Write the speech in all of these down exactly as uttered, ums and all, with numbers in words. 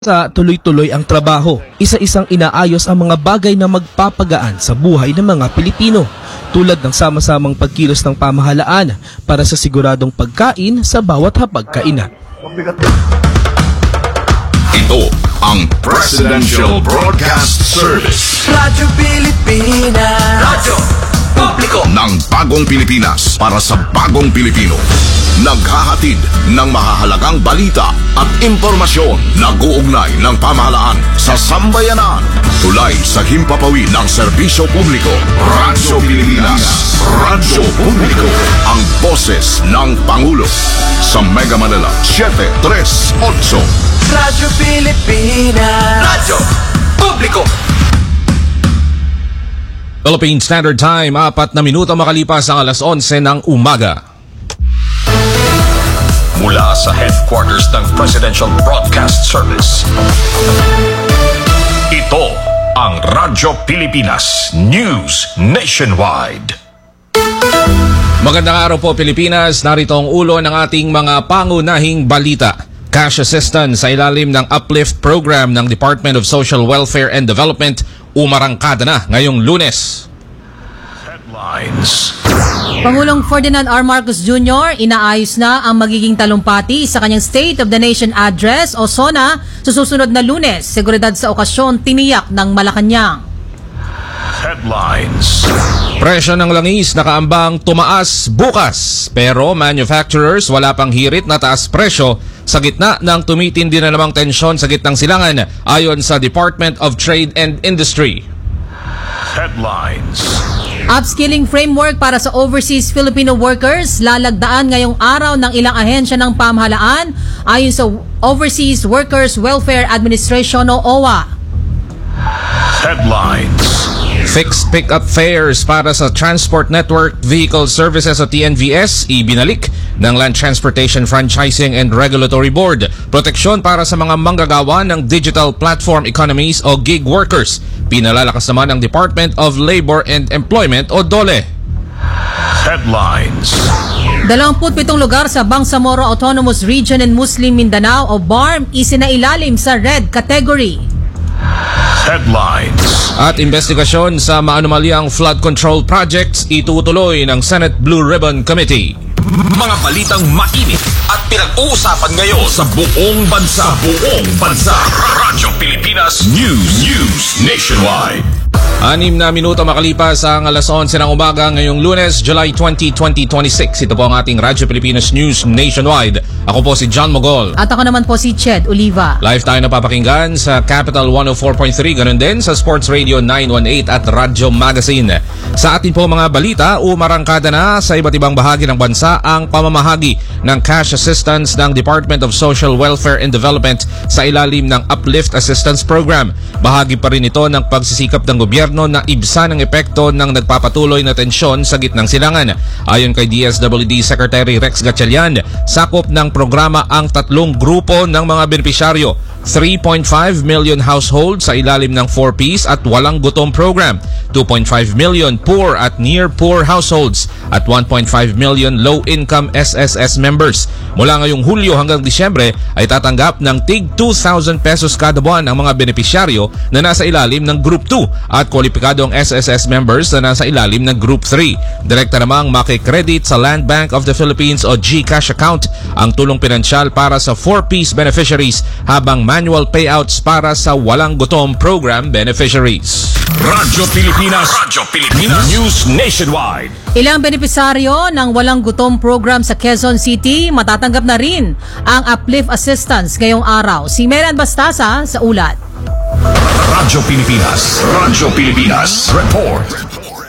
Sa tuloy-tuloy ang trabaho, isa-isang inaayos ang mga bagay na magpapagaan sa buhay ng mga Pilipino, tulad ng sama-samang pagkilos ng pamahalaan para sa siguradong pagkain sa bawat hapagkainan. Ito ang Presidential Broadcast Service. Radyo Pilipinas. Radyo Publiko ng bagong Pilipinas para sa bagong Pilipino. Naghahatid ng mahahalagang balita at impormasyon na guugnay ng pamahalaan sa sambayanan. Tulay sa himpapawid ng serbisyo publiko. Radyo Pilipinas. Radyo Publiko. Ang boses ng Pangulo. Sa Mega Manila, seven three eight. Radyo Pilipinas. Radyo Publiko. Philippine Standard Time, apat na minuto makalipas ang alas onse ng umaga. Mula sa headquarters ng Presidential Broadcast Service, ito ang Radyo Pilipinas News Nationwide. Magandang araw po Pilipinas, narito ang ulo ng ating mga pangunahing balita. Cash assistance sa ilalim ng Uplift Program ng Department of Social Welfare and Development umarangkada na ngayong Lunes. Headlines. Pangulong Ferdinand R. Marcos Junior inaayos na ang magiging talumpati sa kanyang State of the Nation Address o SONA sa susunod na Lunes. Seguridad sa okasyon tiniyak ng Malacanang. Headlines. Presyo ng langis nakaambang tumaas bukas, pero manufacturers wala pang hirit na taas presyo sa gitna ng tumitindi na namang tensyon sa gitnang silangan ayon sa Department of Trade and Industry. Headlines. Upskilling framework para sa overseas Filipino workers lalagdaan ngayong araw ng ilang ahensya ng pamahalaan ayon sa Overseas Workers Welfare Administration o O W A. Headlines. Fixed pick-up fares para sa Transport Network Vehicle Services o T N V S ibinalik ng Land Transportation Franchising and Regulatory Board. Proteksyon para sa mga manggagawa ng Digital Platform Economies o gig workers. Pinalalakas naman ng Department of Labor and Employment o DOLE. Headlines. Dalawamput pitong lugar sa Bangsamoro Autonomous Region in Muslim Mindanao o B A R M isinailalim sa red category. Headlines. At investigasyon sa maanomaliang flood control projects itutuloy ng Senate Blue Ribbon Committee. Mga balitang mainit at pinag-uusapan ngayon sa buong bansa. Sa buong bansa. Radyo Pilipinas News. News Nationwide. Anim na minuto makalipas ang alas onse ng umaga ngayong Lunes, July twentieth, twenty twenty-six. Ito po ang ating Radyo Pilipinas News Nationwide. Ako po si John Mogol. At ako naman po si Ched Oliva. Live tayo napapakinggan sa Capital one oh four point three, ganun din sa Sports Radio nine one eight at Radyo Magazine. Sa atin po mga balita, umarangkada na sa iba't ibang bahagi ng bansa ang pamamahagi ng cash assistance ng Department of Social Welfare and Development sa ilalim ng Uplift Assistance Program. Bahagi pa rin ito ng pagsisikap ng gobyerno na ibsan ang epekto ng nagpapatuloy na tensyon sa gitnang silangan. Ayon kay D S W D Secretary Rex Gatchalian, sakop ng programa ang tatlong grupo ng mga benepisyaryo. three point five million households sa ilalim ng four Ps at walang gutom program, two point five million poor at near poor households at one point five million low-income S S S members. Mula ngayong Hulyo hanggang Disyembre ay tatanggap ng tig two thousand pesos kada buwan ang mga benepisyaryo na nasa ilalim ng Group two at kwalipikadong S S S members na nasa ilalim ng Group three. Direkta namang makikredit sa Land Bank of the Philippines o GCash account ang tulong pinansyal para sa four Ps beneficiaries habang manual payouts para sa walang gutom program beneficiaries. Radyo Pilipinas. Radyo Pilipinas News Nationwide. Ilang benepisaryo ng walang gutom program sa Quezon City matatanggap na rin ang Uplift Assistance ngayong araw. Si Meran Bastasa sa ulat. Radyo Pilipinas. Radyo Pilipinas Report.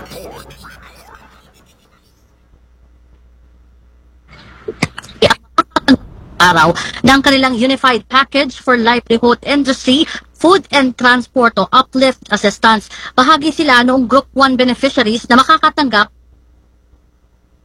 Araw ng kanilang Unified Package for Livelihood Industry, Food and Transport o Uplift Assistance. Bahagi sila noong Group one beneficiaries na makakatanggap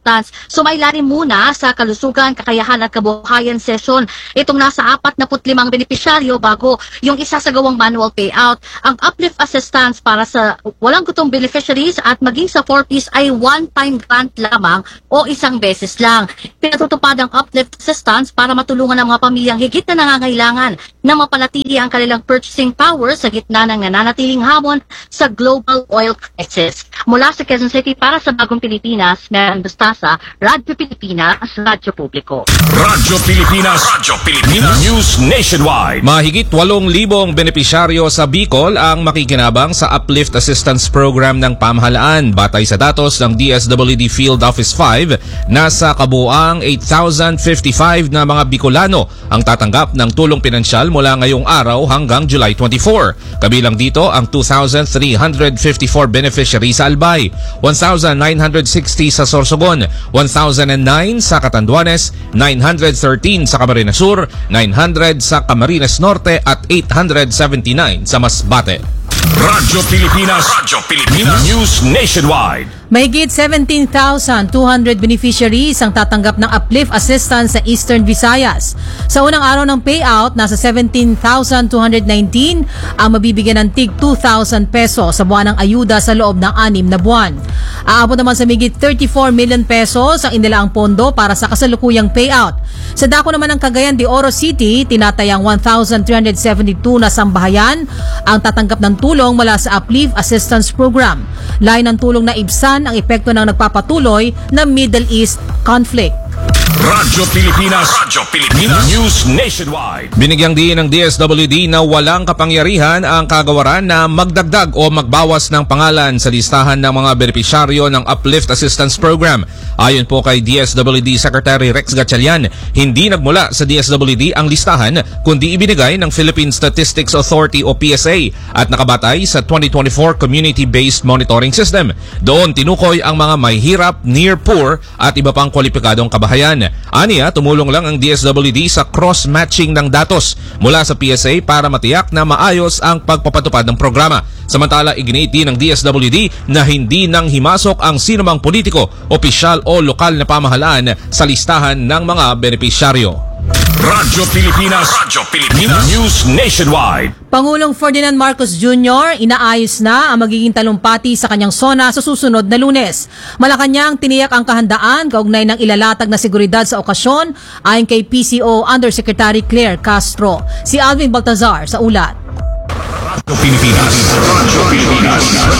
assistance. Sumailalim muna sa kalusugan, kakayahan at kabuhayan session. Itong nasa apat na limang benepisyaryo bago yung isasagawang manual payout. Ang uplift assistance para sa walang gutong beneficiaries at maging sa four Ps ay one-time grant lamang o isang beses lang. Pinatutupad ang uplift assistance para matulungan ang mga pamilyang higit na nangangailangan na mapanatili ang kanilang purchasing power sa gitna ng nananatiling hamon sa global oil crisis. Mula sa Quezon City para sa Bagong Pilipinas, Meron Bustasa, Radyo Pilipinas, Radyo Publiko. Radyo Pilipinas, Radyo Pilipinas, News Nationwide. Mahigit walong libong benepisyaryo sa Bicol ang makikinabang sa Uplift Assistance Program ng pamahalaan. Batay sa datos ng D S W D Field Office five, nasa kabuuang eight thousand fifty-five na mga Bicolano ang tatanggap ng tulong pinansyal mula ngayong araw hanggang July twenty-four. Kabilang dito ang two thousand three hundred fifty-four beneficiaries sa Albay, one thousand nine hundred sixty sa Sorsogon, one thousand nine sa Catanduanes, nine hundred thirteen sa Camarines Sur, nine hundred sa Camarines Norte at eight hundred seventy-nine sa Masbate. Radyo Pilipinas, Radyo Pilipinas, News Nationwide. Mahigit seventeen thousand two hundred beneficiaries ang tatanggap ng uplift assistance sa Eastern Visayas. Sa unang araw ng payout, nasa seventeen thousand two hundred nineteen ang mabibigyan ng tig two thousand peso sa buwan ng ayuda sa loob ng anim na buwan. Aabot naman sa mahigit thirty-four million pesos ang inilaang pondo para sa kasalukuyang payout. Sa dako naman ng Cagayan de Oro City, tinatayang one thousand three hundred seventy-two na sambahayan ang tatanggap ng tulong mula sa Uplift Assistance Program. Lain ng tulong na ibsan ang epekto ng nagpapatuloy na Middle East conflict. Radyo Pilipinas, Radyo Pilipinas, News Nationwide. Binigyang diin ng D S W D na walang kapangyarihan ang kagawaran na magdagdag o magbawas ng pangalan sa listahan ng mga benepisyaryo ng Uplift Assistance Program. Ayon po kay D S W D Secretary Rex Gatchalian, hindi nagmula sa D S W D ang listahan kundi ibinigay ng Philippine Statistics Authority o P S A at nakabatay sa twenty twenty-four Community-Based Monitoring System. Doon tinukoy ang mga may hirap, near poor at iba pang kwalipikadong kabahayan. Aniya, tumulong lang ang D S W D sa cross-matching ng datos mula sa P S A para matiyak na maayos ang pagpapatupad ng programa. Samantala, iginiiti ng D S W D na hindi nang himasok ang sinumang politiko, opisyal o lokal na pamahalaan sa listahan ng mga benepisyaryo. Radyo Pilipinas, Radyo Pilipinas, News Nationwide. Pangulong Ferdinand Marcos Junior inaayos na ang magiging talumpati sa kanyang sona sa susunod na Lunes. Malacanang tiniyak ang kahandaan kaugnay ng ilalatag na seguridad sa okasyon ayon kay P C O Undersecretary Claire Castro. Si Alvin Baltazar sa ulat. Radyo Pilipinas, Radyo Pilipinas.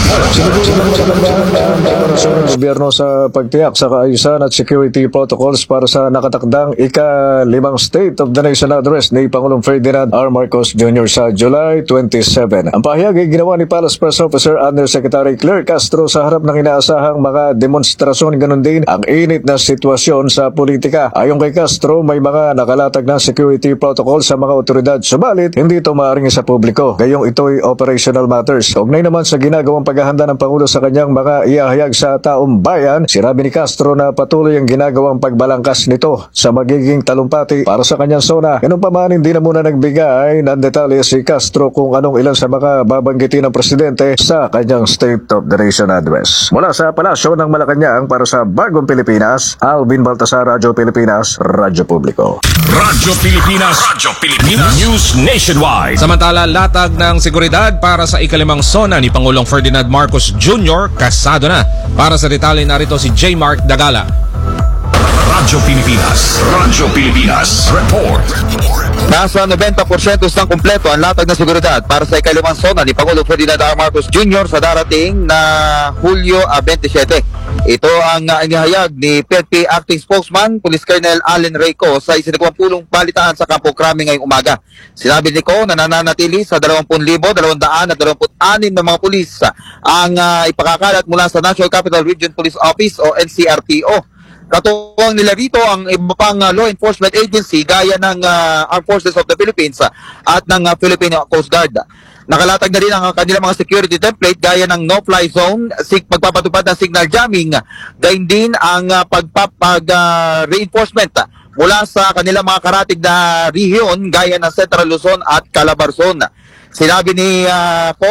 Operasyon ng gobyerno sa pagtiyak sa kaayusan at security protocols para sa nakatakdang ika-limang State of the Nation Address ni Pangulong Ferdinand R. Marcos Junior sa July twenty-seven. Ang pahayag ay ginawa ni Palace Press Officer Undersecretary Claire Castro sa harap ng inaasahang mga demonstrasyon. Ganun din ang init na sitwasyon sa politika. Ayon kay Castro, may mga nakalatag ng security protocol sa mga otoridad, subalit hindi ito maaaring sa publiko. Gayong ito'y operational matters. Ugnay naman sa ginagawang paghahanda ng Pangulo sa kanyang mga iahayag sa taong bayan, sinabi ni Castro na patuloy ang ginagawang pagbalangkas nito sa magiging talumpati para sa kanyang sona. Ganun pa man, hindi na muna nagbigay ng detalye si Castro kung anong ilan sa mga babanggitin ng presidente sa kanyang State of the Nation Address. Mula sa Palasyo ng Malacanang para sa Bagong Pilipinas, Alvin Baltasar, Radyo Pilipinas, Radyo Publiko. Radyo Pilipinas, Radyo Pilipinas, News Nationwide. Samantala, latag ng seguridad para sa ikalimang sona ni Pangulong Ferdinand Marcos Junior kasado na. Para sa detalye, narito si J. Mark Dagala. Radyo Pilipinas, Radyo Pilipinas, Report. Nasa ninety percent ng kumpleto ang latag na seguridad para sa ikalimang sona ni Pangulong Ferdinand R. Marcos Junior sa darating na Hulyo twenty-seven. Ito ang uh, inihayag ni P N P Acting Spokesman, Police Colonel Allen Reyco sa isinagawang pulong balitaan sa Campo Crame ngayong umaga. Sinabi ni Ko na nananatili sa twenty thousand two hundred twenty-six na mga pulis ang uh, ipakakalat mula sa National Capital Region Police Office o N C R P O. Katuwang nila rito ang iba pang uh, law enforcement agency gaya ng uh, Armed Forces of the Philippines uh, at ng uh, Philippine Coast Guard. Nakalatag na rin ang kanilang mga security template gaya ng no-fly zone, sig pagpapatupad ng signal jamming, gayon din ang uh, pagpapag-reinforcement uh, mula sa kanilang mga karatig na rehiyon gaya ng Central Luzon at Calabarzon. Sinabi ni uh, Ko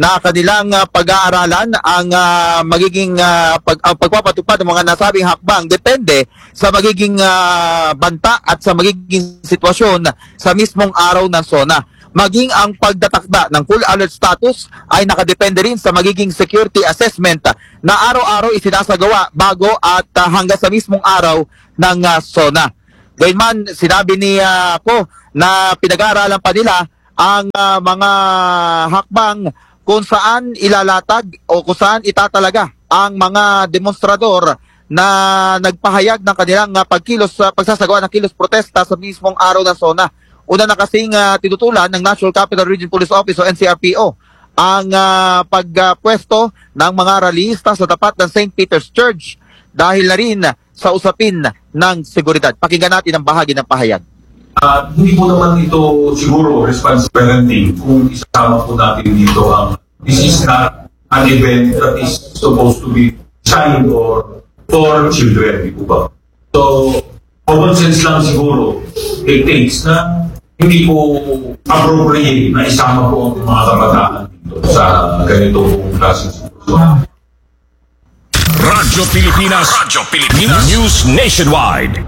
na kanilang uh, pag-aaralan ang uh, magiging uh, pag, uh, pagpapatupad ng mga nasabing hakbang depende sa magiging uh, banta at sa magiging sitwasyon sa mismong araw ng SONA. Maging ang pagdatakda ng full alert status ay nakadepende rin sa magiging security assessment na araw-araw isinasagawa bago at uh, hanggang sa mismong araw ng uh, SONA. Gayunman, sinabi ni uh, ko na pinag-aaralan pa nila ang uh, mga hakbang kung saan ilalatag o kung saan itatalaga ang mga demonstrador na nagpahayag ng kanilang uh, pagkilos, uh, pagsasagawa ng kilos protesta sa mismong araw ng SONA. Una na kasing uh, tinutulan ng National Capital Region Police Office o N C R P O ang uh, pagpwesto uh, ng mga rallyista sa tapat ng Saint Peter's Church dahil na rin sa usapin ng seguridad. Pakinggan natin ang bahagi ng pahayag. Uh, hindi po naman ito siguro responsibility kung isama po natin dito ang this is not an event that is supposed to be designed or for children, di po ba? So, common sense lang siguro it takes na hindi po appropriate na isama po ang mga kabataan dito sa ganitong klaseng sitwasyon. Radyo Pilipinas, Radyo Pilipinas, News Nationwide.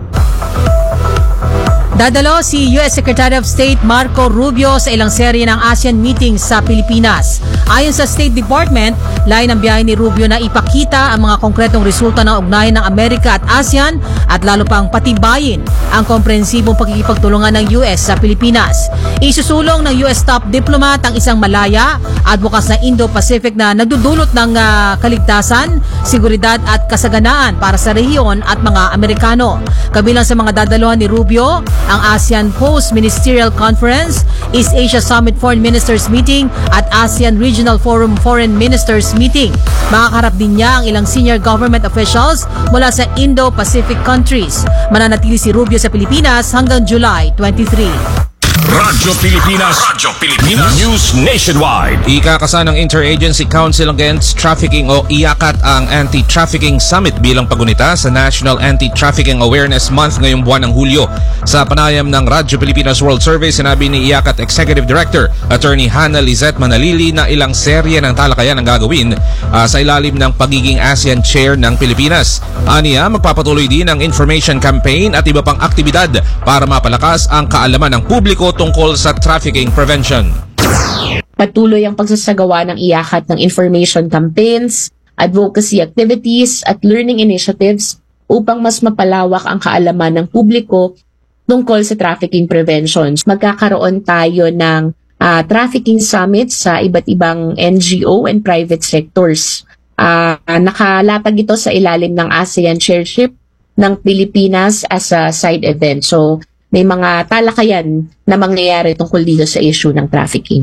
Dadalo si U S Secretary of State Marco Rubio sa ilang serye ng ASEAN meetings sa Pilipinas. Ayon sa State Department, layo ng biyahe ni Rubio na ipakita ang mga konkretong resulta ng ugnayan ng Amerika at ASEAN at lalo pang patibayin ang komprehensibong pagkikipagtulungan ng U S sa Pilipinas. Isusulong ng U S top diplomat ang isang malaya at bukas na Indo-Pacific na nagdudulot ng uh, kaligtasan, seguridad at kasaganaan para sa rehiyon at mga Amerikano. Kabilang sa mga dadaluhan ni Rubio, ang ASEAN Post-Ministerial Conference, East Asia Summit Foreign Ministers Meeting at ASEAN Regional Forum Foreign Ministers Meeting. Makakaharap din niya ang ilang senior government officials mula sa Indo-Pacific countries. Mananatili si Rubio sa Pilipinas hanggang July twenty-third. Radyo Pilipinas, Radyo Pilipinas, News Nationwide. Ikakasa ng Interagency Council Against Trafficking o I A C A T ang Anti-Trafficking Summit bilang pagunita sa National Anti-Trafficking Awareness Month ngayong buwan ng Hulyo. Sa panayam ng Radyo Pilipinas World Survey, sinabi ni I A C A T Executive Director Attorney Hannah Lizette Manalili na ilang serye ng talakayan ang gagawin uh, sa ilalim ng pagiging ASEAN Chair ng Pilipinas. Aniya, magpapatuloy din ang information campaign at iba pang aktibidad para mapalakas ang kaalaman ng publiko tungkol sa trafficking prevention. Patuloy ang pagsasagawa ng I A C A T ng information campaigns, advocacy activities at learning initiatives upang mas mapalawak ang kaalaman ng publiko tungkol sa trafficking prevention. Magkakaroon tayo ng uh, trafficking summits sa iba't ibang N G O and private sectors. Uh, nakalatag ito sa ilalim ng ASEAN Chairship ng Pilipinas as a side event. So, may mga talakayan na mangyayari tungkol dito sa issue ng trafficking.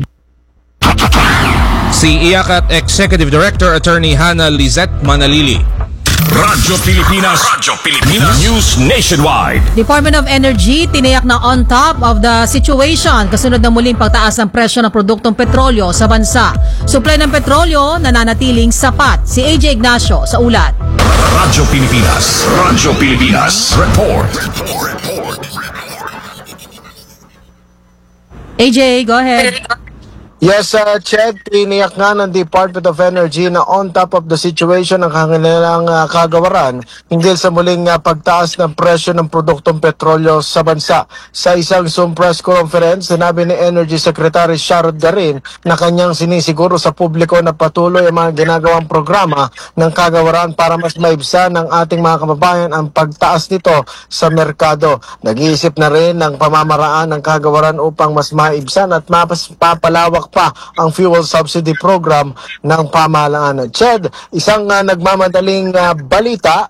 Si I A C A T Executive Director Attorney Hannah Lizette Manalili. Radyo Pilipinas, Radyo Pilipinas, News Nationwide. Department of Energy tiniyak na on top of the situation kasunod ng muling pagtaas ng presyo ng produktong petrolyo sa bansa. Supply ng petrolyo nananatiling sapat. Si A J Ignacio sa ulat. Radyo Pilipinas, Radyo Pilipinas, Report. Report. Report. A J, go ahead. Yes, uh, Ched, tiniyak nga ng Department of Energy na on top of the situation ng kanilang uh, kagawaran hinggil sa muling uh, pagtaas ng presyo ng produktong petrolyo sa bansa. Sa isang Zoom press conference, sinabi ni Energy Secretary Sharod Garin na kanyang sinisiguro sa publiko na patuloy ang mga ginagawang programa ng kagawaran para mas maibsan ng ating mga kababayan ang pagtaas nito sa merkado. Nag-iisip na rin ng pamamaraan ng kagawaran upang mas maibsan at mapapalawak pa ang fuel subsidy program ng pamahalaan. Ched, isang uh, nagmamadaling uh, balita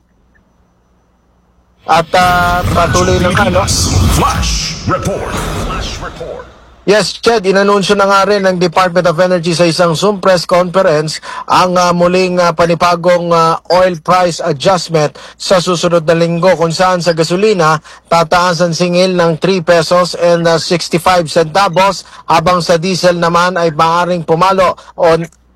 at uh, patuloy ng ano? Flash Report. Flash Report. Yes, Ched, inanunsyo na nga rin ng Department of Energy sa isang Zoom press conference ang uh, muling uh, panipagong uh, oil price adjustment sa susunod na linggo kung saan sa gasolina tataas ang singil ng three pesos and uh, sixty-five centavos habang sa diesel naman ay maaaring pumalo o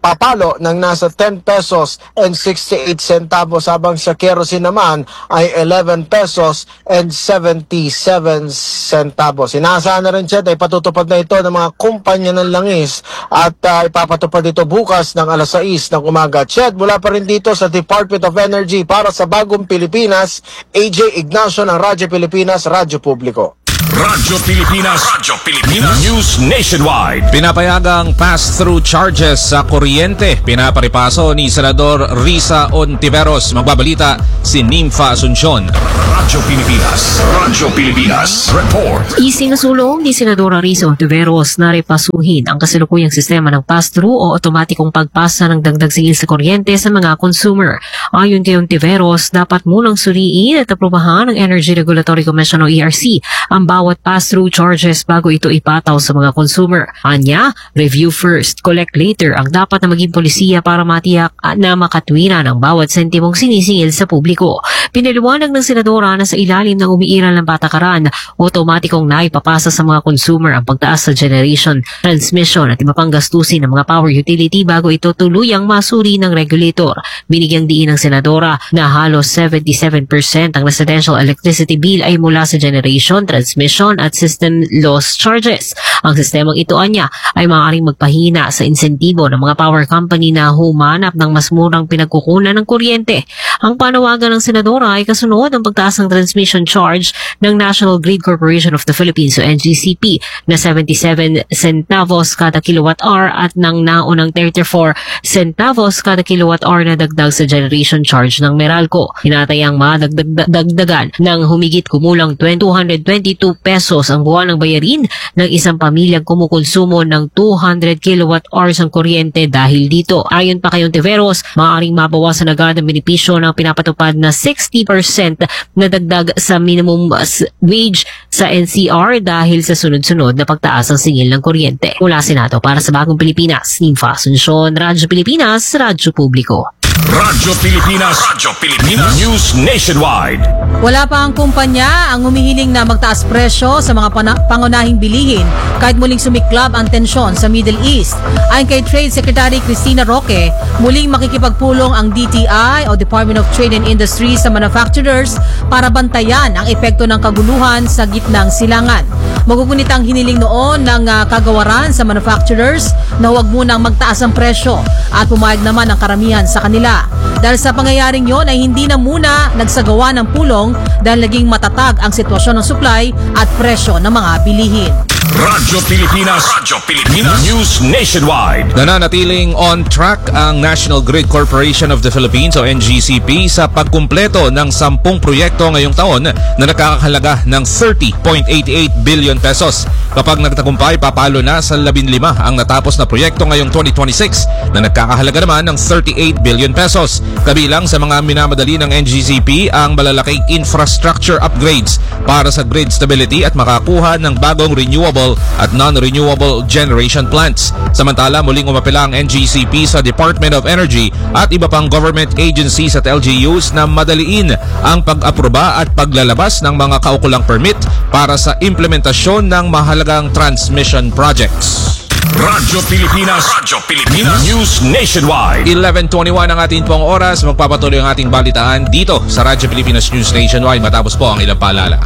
papalo ng nasa ten pesos and sixty-eight centavos habang sa kerosene naman ay eleven pesos and seventy-seven centavos. Inaasahan na rin siya ay patutupad na ito ng mga kumpanya ng langis at uh, ipapatupad ito bukas ng alas sais ng umaga. Ched, mula pa rin dito sa Department of Energy para sa Bagong Pilipinas, A J Ignacio ng Radyo Pilipinas, Radyo Publiko. Radyo Pilipinas, Radyo Pilipinas, News Nationwide. Pinapayagang pass-through charges sa kuryente. Pinaparipaso ni Senador Risa Ontiveros. Magbabalita si Nympha Asuncion. Radyo Pilipinas, Radyo Pilipinas, Report. Isinasulong ni Senadora Risa Ontiveros na repasuhin ang kasalukuyang sistema ng pass-through o otomatikong pagpasa ng dagdag singil sa kuryente sa mga consumer. Ayon kay Ontiveros, dapat munang suriin at aprobahan ng Energy Regulatory Commission o E R C ang bawat pass-through charges bago ito ipataw sa mga consumer. Anya, review first, collect later ang dapat na maging polisiya para matiyak na makatwiran ang bawat sentimong sinisingil sa publiko. Pinaliwanag ng senadora na sa ilalim ng umiiral ng patakaran, otomatikong naipapasa sa mga consumer ang pagtaas sa generation, transmission at iba pang gastusin ng mga power utility bago ito tuluyang masuri ng regulator. Binigyang diin ng senadora na halos seventy-seven percent ang residential electricity bill ay mula sa generation, transmission at system loss charges. Ang sistemang ito anya ay maaaring magpahina sa insentibo ng mga power company na humanap ng mas murang pinagkukunan ng kuryente. Ang panawagan ng senadora ay kasunod ng pagtaas ng transmission charge ng National Grid Corporation of the Philippines o N G C P na seventy-seven centavos kada kilowatt hour at ng naunang thirty-four centavos kada kilowatt hour na dagdag sa generation charge ng Meralco. Hinatayang madagdagan ng humigit kumulang two hundred twenty-two pesos ang buwan ng bayarin ng isang pamilyang kumukonsumo ng two hundred kilowatt hours ang kuryente dahil dito. Ayon pa kay Ontiveros, maaaring mabawasan agad ang benepisyo ng pinapatupad na sixty percent na dagdag sa minimum wage sa N C R dahil sa sunod-sunod na pagtaas ng singil ng kuryente. Mula Senado para sa Bagong Pilipinas, Nympha Asuncion, Radyo Pilipinas, Radyo Publiko. Radyo Pilipinas, Radyo Pilipinas, News Nationwide. Wala pa ang kumpanya ang humihiling na magtaas presyo sa mga pana- pangunahing bilihin kahit muling sumiklab ang tensyon sa Middle East. Ayon kay Trade Secretary Cristina Roque, muling makikipagpulong ang D T I o Department of Trade and Industry sa manufacturers para bantayan ang epekto ng kaguluhan sa gitnang silangan. Magugunit ang hiniling noon ng uh, kagawaran sa manufacturers na huwag munang magtaas ang presyo at pumayag naman ang karamihan sa kanila. Dahil sa pangyayaring yon ay hindi na muna nagsagawa ng pulong dahil naging matatag ang sitwasyon ng supply at presyo ng mga bilihin. Radyo Pilipinas, Radyo Pilipinas, News Nationwide. Nananatiling on track ang National Grid Corporation of the Philippines o N G C P sa pagkumpleto ng sampung proyekto ngayong taon na nakakahalaga ng thirty point eight eight billion pesos. Kapag nagtagumpay, papalo na sa labing lima ang natapos na proyekto ngayong twenty twenty-six na nagkakahalaga naman ng thirty-eight billion pesos. Kabilang sa mga minamadali ng N G C P ang malalaking infrastructure upgrades para sa grid stability at makakuha ng bagong renewable at non-renewable generation plants. Samantala, muling umapela ang N G C P sa Department of Energy at iba pang government agencies at L G Us na madaliin ang pag-aproba at paglalabas ng mga kaukulang permit para sa implementasyon ng mahalagang transmission projects. Radyo Pilipinas, Radyo Pilipinas, News Nationwide. eleven twenty-one ang ating pong oras. Magpapatuloy ang ating balitaan dito sa Radyo Pilipinas News Nationwide matapos po ang ilang paalala.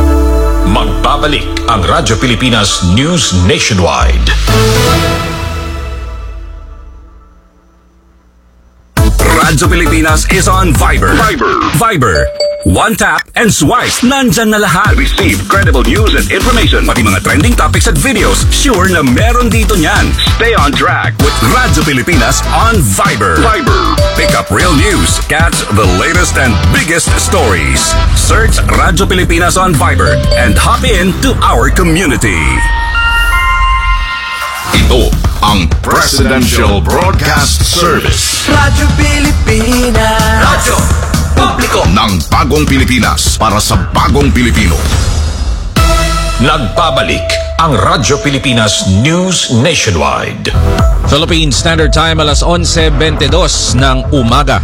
Magbabalik ang Radyo Pilipinas News Nationwide. Radyo Pilipinas is on Viber. Viber. Viber. One tap and swipe. Nandyan na lahat. Receive credible news and information. Pati mga trending topics at videos. Sure na meron dito niyan. Stay on track with Radyo Pilipinas on Viber. Viber. Pick up real news. Catch the latest and biggest stories. Search Radyo Pilipinas on Viber and hop in to our community. Ito ang Presidential Broadcast Service. Radyo Pilipinas. Radyo Publiko ng Bagong Pilipinas para sa Bagong Pilipino. Nagbabalik ang Radyo Pilipinas News Nationwide. Philippine Standard Time alas eleven twenty-two ng umaga.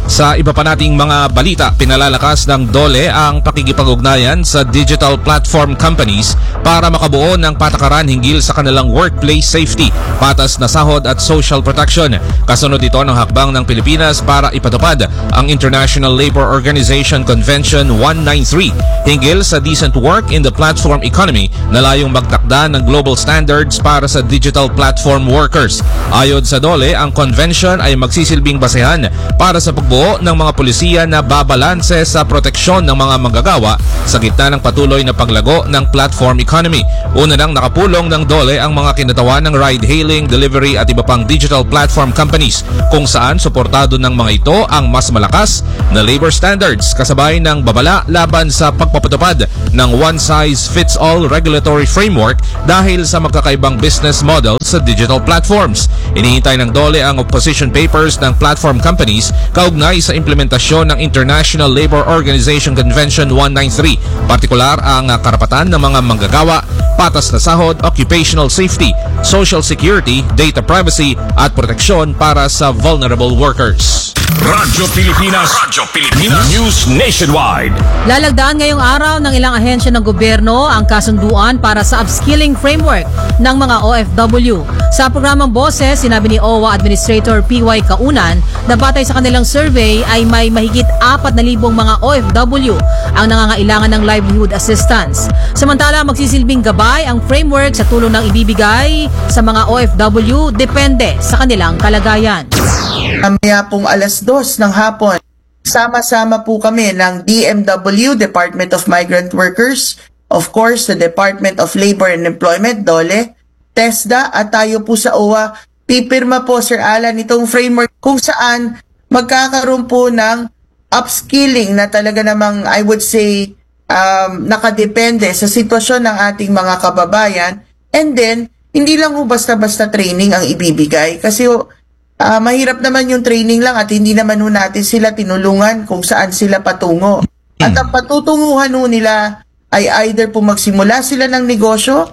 Sa iba pa nating mga balita, pinalalakas ng DOLE ang pakikipag-ugnayan sa digital platform companies para makabuo ng patakaran hinggil sa kanilang workplace safety, patas na sahod at social protection. Kasunod ito ng hakbang ng Pilipinas para ipatupad ang International Labour Organization Convention one ninety-three hinggil sa decent work in the platform economy na layong magtakda ng global standards para sa digital platform workers. Ayon sa DOLE, ang convention ay magsisilbing basehan para sa pagbuo ng mga pulisiya na babalanse sa proteksyon ng mga manggagawa sa gitna ng patuloy na paglago ng platform economy. Una nang nakapulong ng DOLE ang mga kinatawan ng ride-hailing, delivery at iba pang digital platform companies kung saan suportado ng mga ito ang mas malakas na labor standards kasabay ng babala laban sa pagpapatupad ng one-size-fits-all regulatory framework dahil sa magkakaibang business model sa digital platforms. Inihintay ng DOLE ang opposition papers ng platform companies kaugnay sa implementasyon ng International Labour Organization Convention one ninety-three, partikular ang karapatan ng mga manggagawa, patas na sahod, occupational safety, social security, data privacy at proteksyon para sa vulnerable workers. Radyo Pilipinas, Radyo Pilipinas, News Nationwide. Lalagdaan ngayong araw ng ilang ahensya ng gobyerno ang kasunduan para sa upskilling framework ng mga O F W. Sa programang Boses, sinabi ni O W A Administrator P Y Kaunan na batay sa kanilang survey ay may mahigit apat na libong mga O F W ang nangangailangan ng livelihood assistance. Samantala, magsisilbing gabay ang framework sa tulong ng ibibigay sa mga O F W depende sa kanilang kalagayan. Mamaya pong alas dos ng hapon, sama-sama po kami ng D M W, Department of Migrant Workers, of course, the Department of Labor and Employment, DOLE, TESDA, at tayo po sa O W A, pipirma po, Sir Alan, itong framework kung saan magkakaroon po ng upskilling na talaga namang, I would say, um, nakadepende sa sitwasyon ng ating mga kababayan. And then, hindi lang po basta-basta training ang ibibigay. Kasi Uh, mahirap naman yung training lang at hindi naman ho natin sila tinulungan kung saan sila patungo. At ang patutunguhan ho nila ay either po magsimula sila ng negosyo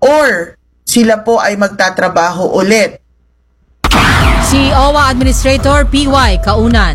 or sila po ay magtatrabaho ulit. Si O W A Administrator P Y Kaunan.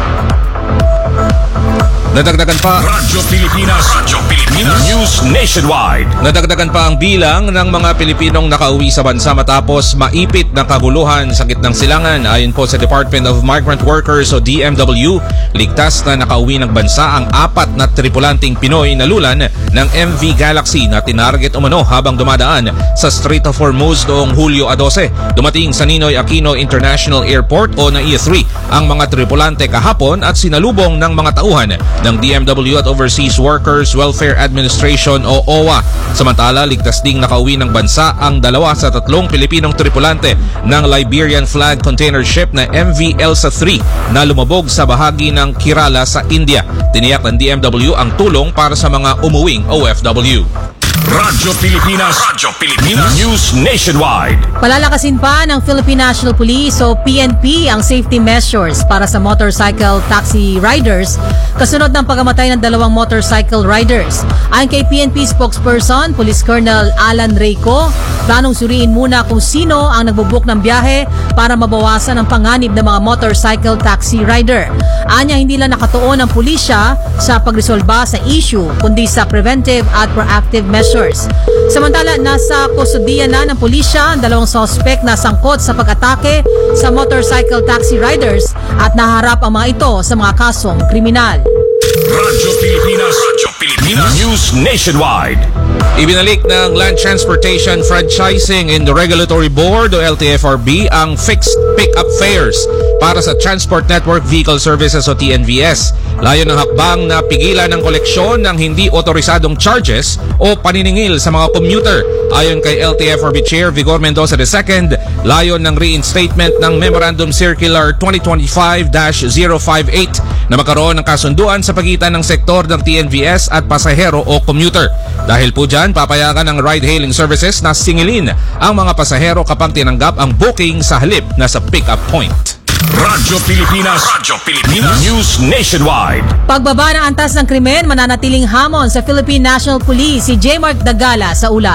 Nadagdagan pa Radyo Pilipinas, Radyo Pilipinas, News Nationwide. Nadagdagan pa ang bilang ng mga Pilipinong nakauwi sa bansa matapos maipit na kaguluhan sa gitnang silangan. Ayon po sa Department of Migrant Workers o D M W, ligtas na nakauwi ng bansa ang apat na tripulanting Pinoy na lulan ng M V Galaxy na tinarget umano habang dumadaan sa Strait of Hormuz noong Hulyo twelve. Dumating sa Ninoy Aquino International Airport o N A I A three ang mga tripulante kahapon at sinalubong ng mga tauhan ng D M W at Overseas Workers Welfare Administration o O W A. Samantala, ligtas ding nakauwi ng bansa ang dalawa sa tatlong Pilipinong tripulante ng Liberian flag container ship na M V Elsa three na lumabog sa bahagi ng Kerala sa India. Tiniyak ng D M W ang tulong para sa mga umuwing O F W. Radyo Pilipinas, Radyo Pilipinas, News Nationwide. Palalakasin pa ng Philippine National Police o P N P ang safety measures para sa motorcycle taxi riders kasunod ng pagkamatay ng dalawang motorcycle riders. Ayon kay P N P spokesperson, Police Colonel Alan Reyco, planong suriin muna kung sino ang nagbubook ng biyahe para mabawasan ang panganib ng mga motorcycle taxi rider. Anya, hindi lang nakatuon ang pulisya sa pagresolba sa issue kundi sa preventive at proactive measures. Samantala, nasa kustodiya na ng pulisya ang dalawang suspect na sangkot sa pag-atake sa motorcycle taxi riders at naharap ang mga ito sa mga kasong kriminal. Radyo Pilipinas, Radyo Pilipinas, News Nationwide. Ibinalik ng Land Transportation Franchising and Regulatory Board o L T F R B ang fixed pick-up fares para sa Transport Network Vehicle Services o T N V S. Layon ng hakbang na pigilan ng koleksyon ng hindi otorisadong charges o paniningil sa mga commuter. Ayon kay L T F R B Chair Vigor Mendoza the second, layon ng reinstatement ng Memorandum Circular twenty twenty-five dash zero five eight na magkaroon ng kasunduan sa pagitan ng sektor ng T N V S at pasahero o commuter. Dahil po dyan, papayagan ng ride-hailing services na singilin ang mga pasahero kapag tinanggap ang booking sa halip na sa pick-up point. Radyo Pilipinas, Radyo Pilipinas, News Nationwide. Pagbaba ng antas ng krimen, mananatiling hamon sa Philippine National Police si J. Mark Dagala sa ulat.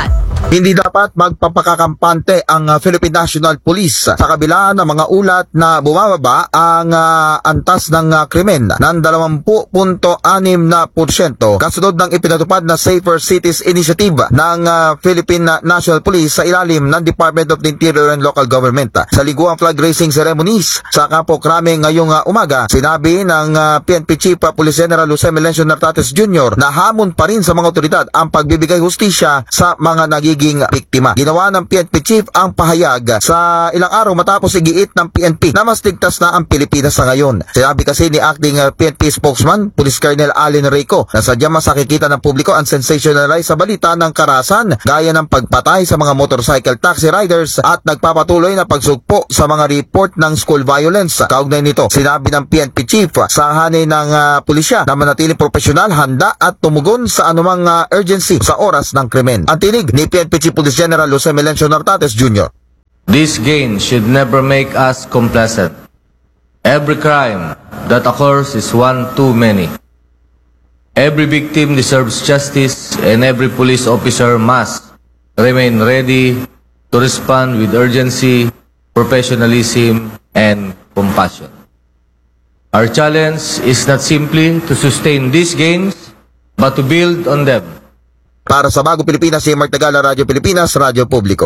Hindi dapat magpapakakampante ang uh, Philippine National Police sa kabila ng mga ulat na bumababa ang uh, antas ng uh, krimen ng dalawampu punto anim na porsyento kasunod ng ipinatupad na Safer Cities Initiative ng uh, Philippine National Police sa ilalim ng Department of the Interior and Local Government. Sa liguang flag raising ceremonies sa Campo Crame ngayong uh, umaga, sinabi ng uh, P N P Chief uh, Police General Jose Melencio Nartates Junior na hamon pa rin sa mga otoridad ang pagbibigay hustisya sa mga nagiging biktima. Ginawa ng P N P Chief ang pahayag sa ilang araw matapos igiit ng P N P na mas ligtas na ang Pilipinas sa ngayon. Sinabi kasi ni acting P N P spokesman, Police Colonel Allen Rico, na sadyang mas nakikita ng publiko ang sensationalize sa balita ng karahasan gaya ng pagpatay sa mga motorcycle taxi riders at nagpapatuloy na pagsugpo sa mga report ng school violence. Kaugnay nito, sinabi ng P N P Chief sa hanay ng uh, pulisya na manatiling profesional, handa at tumugon sa anumang uh, urgency sa oras ng krimen. Ang tinig ni P N P Chief Police General Jose Melencio Nartates Junior This gain should never make us complacent. Every crime that occurs is one too many. Every victim deserves justice and every police officer must remain ready to respond with urgency, professionalism, and compassion. Our challenge is not simply to sustain these gains, but to build on them. Para sa Bagong Pilipinas, si Mark Tagala, Radyo Pilipinas, Radyo Publiko.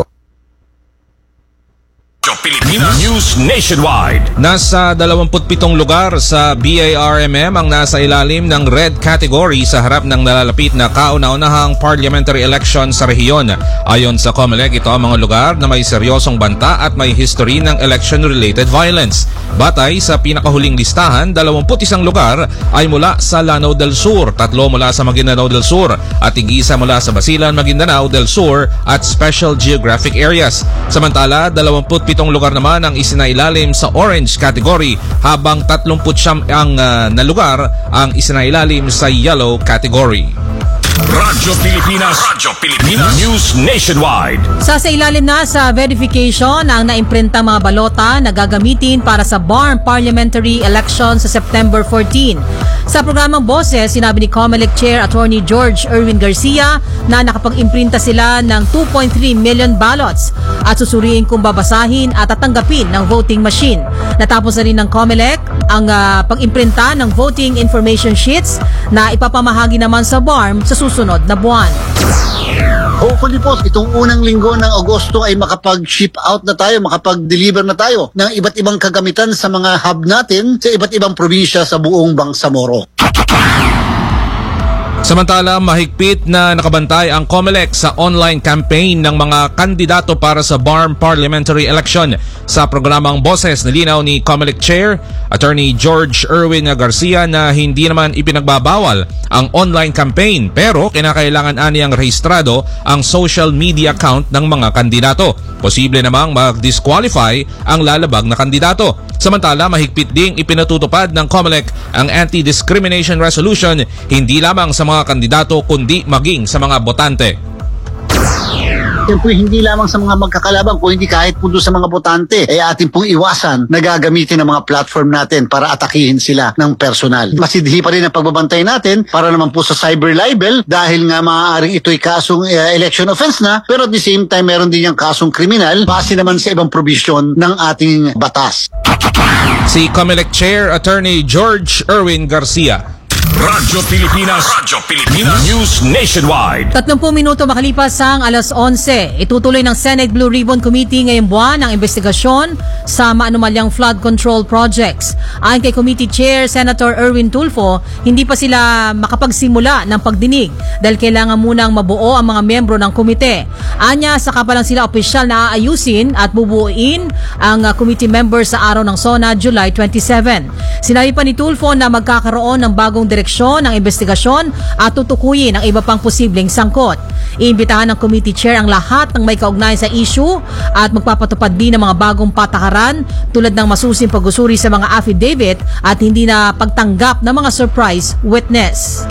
Pilipinas News Nationwide. Nasa dalawampu't pitong lugar sa B A R M M ang nasa ilalim ng red category sa harap ng nalalapit na kauna-unahang parliamentary election sa rehiyon. Ayon sa COMELEC, ito ang mga lugar na may seryosong banta at may history ng election-related violence. Batay sa pinakahuling listahan, dalawampu't isang lugar ay mula sa Lanao del Sur, tatlo mula sa Maguindanao del Sur at tig-isa mula sa Basilan, Maguindanao del Sur at Special Geographic Areas. Samantala, dalawampu't pitong lugar naman ang isinailalim sa orange category habang tatlumput siyam ang uh, na lugar ang isinailalim sa yellow category. Radyo Pilipinas, Radyo Pilipinas News Nationwide. Sa sa ilalim na sa verification ang naimprenta mga balota na gagamitin para sa B A R M parliamentary election sa September fourteenth. Sa programang Boses, sinabi ni COMELEC Chair Attorney George Erwin Garcia na nakapag-imprinta sila ng two point three million ballots at susuriin kung babasahin at tatanggapin ng voting machine. Natapos na rin ng COMELEC ang uh, pag-imprinta ng voting information sheets na ipapamahagi naman sa B A R M sa susunod na buwan. Hopefully po, itong unang linggo ng Agosto ay makapag-ship out na tayo, makapag-deliver na tayo ng iba't ibang kagamitan sa mga hub natin sa iba't ibang probinsya sa buong Bangsamoro. Samantala, mahigpit na nakabantay ang COMELEC sa online campaign ng mga kandidato para sa B A R M parliamentary election. Sa programang Boses, nilinaw ni COMELEC Chair Attorney George Erwin Garcia na hindi naman ipinagbabawal ang online campaign pero kinakailangan aniyang rehistrado ang social media account ng mga kandidato. Posible namang mag-disqualify ang lalabag na kandidato. Samantala, mahigpit ding ipinatutupad ng COMELEC ang anti-discrimination resolution hindi lamang sa mga kandidato kundi maging sa mga botante. Siyempre, hindi lamang sa mga magkakalaban, kung hindi kahit po doon sa mga botante, ay atin pong iwasan na gagamitin ng mga platform natin para atakihin sila ng personal. Masidhi pa rin ang pagbabantay natin para naman po sa cyber libel dahil nga maaaring ito'y kasong uh, election offense na, pero at the same time, meron din yung kasong kriminal base naman sa ibang provision ng ating batas. Si COMELEC Chair Attorney George Erwin Garcia. Radyo Pilipinas, Radyo Pilipinas News Nationwide. tatlumpu minuto makalipas ang alas onse, itutuloy ng Senate Blue Ribbon Committee ngayong buwan ang investigasyon sa maanumalyang flood control projects. Ayon kay Committee Chair Senator Erwin Tulfo, hindi pa sila makapagsimula ng pagdinig dahil kailangan munang mabuo ang mga miyembro ng komite. Anya, saka pa lang sila opisyal na aayusin at bubuuin ang uh, committee members sa araw ng SONA July twenty-seven. Sinabi pa ni Tulfo na magkakaroon ng bagong direksyon ng investigasyon at tutukuyin ang iba pang posibleng sangkot. Iimbitahan ng committee chair ang lahat ng may kaugnay sa issue at magpapatupad din ng mga bagong patakaran tulad ng masusing pag-usuri sa mga affidavit at hindi na pagtanggap ng mga surprise witness.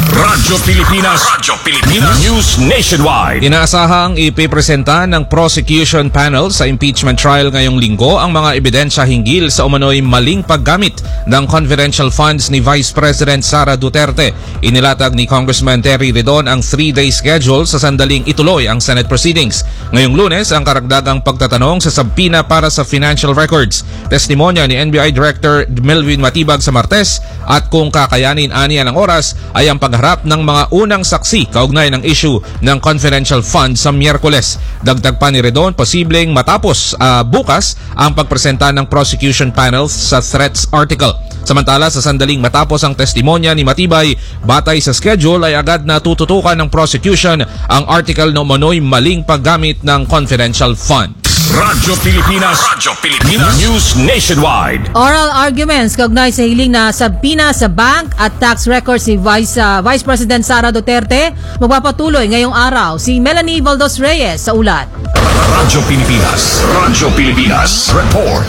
Radyo Pilipinas. Radyo Pilipinas. News Nationwide. Inaasahang ipipresenta ng prosecution panel sa impeachment trial ngayong linggo ang mga ebidensya hinggil sa umano'y maling paggamit ng confidential funds ni Vice President Sara Duterte. Inilatag ni Congressman Terry Redon ang three-day schedule sa sandaling ituloy ang Senate proceedings. Ngayong Lunes, ang karagdagang pagtatanong sa sabpina para sa financial records. Testimonya ni N B I Director Melvin Matibag sa Martes at kung kakayanin aniya ng oras ay ang pagharap ng mga unang saksi kaugnay ng issue ng confidential funds sa Miyerkules. Dagdag pa ni Redon, posibleng matapos uh, bukas ang pagpresenta ng prosecution panel sa threats article. Samantala, sa sandaling matapos ang testimonya ni Matibay, batay sa schedule ay agad na tututukan ng prosecution ang article na umano'y maling paggamit ng confidential fund. Radyo Pilipinas. Radyo Pilipinas. News Nationwide. Oral arguments kaugnay sa hiling na sabpina sa bank at tax records si Vice, uh, Vice President Sara Duterte magpapatuloy ngayong araw. Si Melanie Valdos Reyes sa ulat. Radyo Pilipinas. Radyo Pilipinas. Report.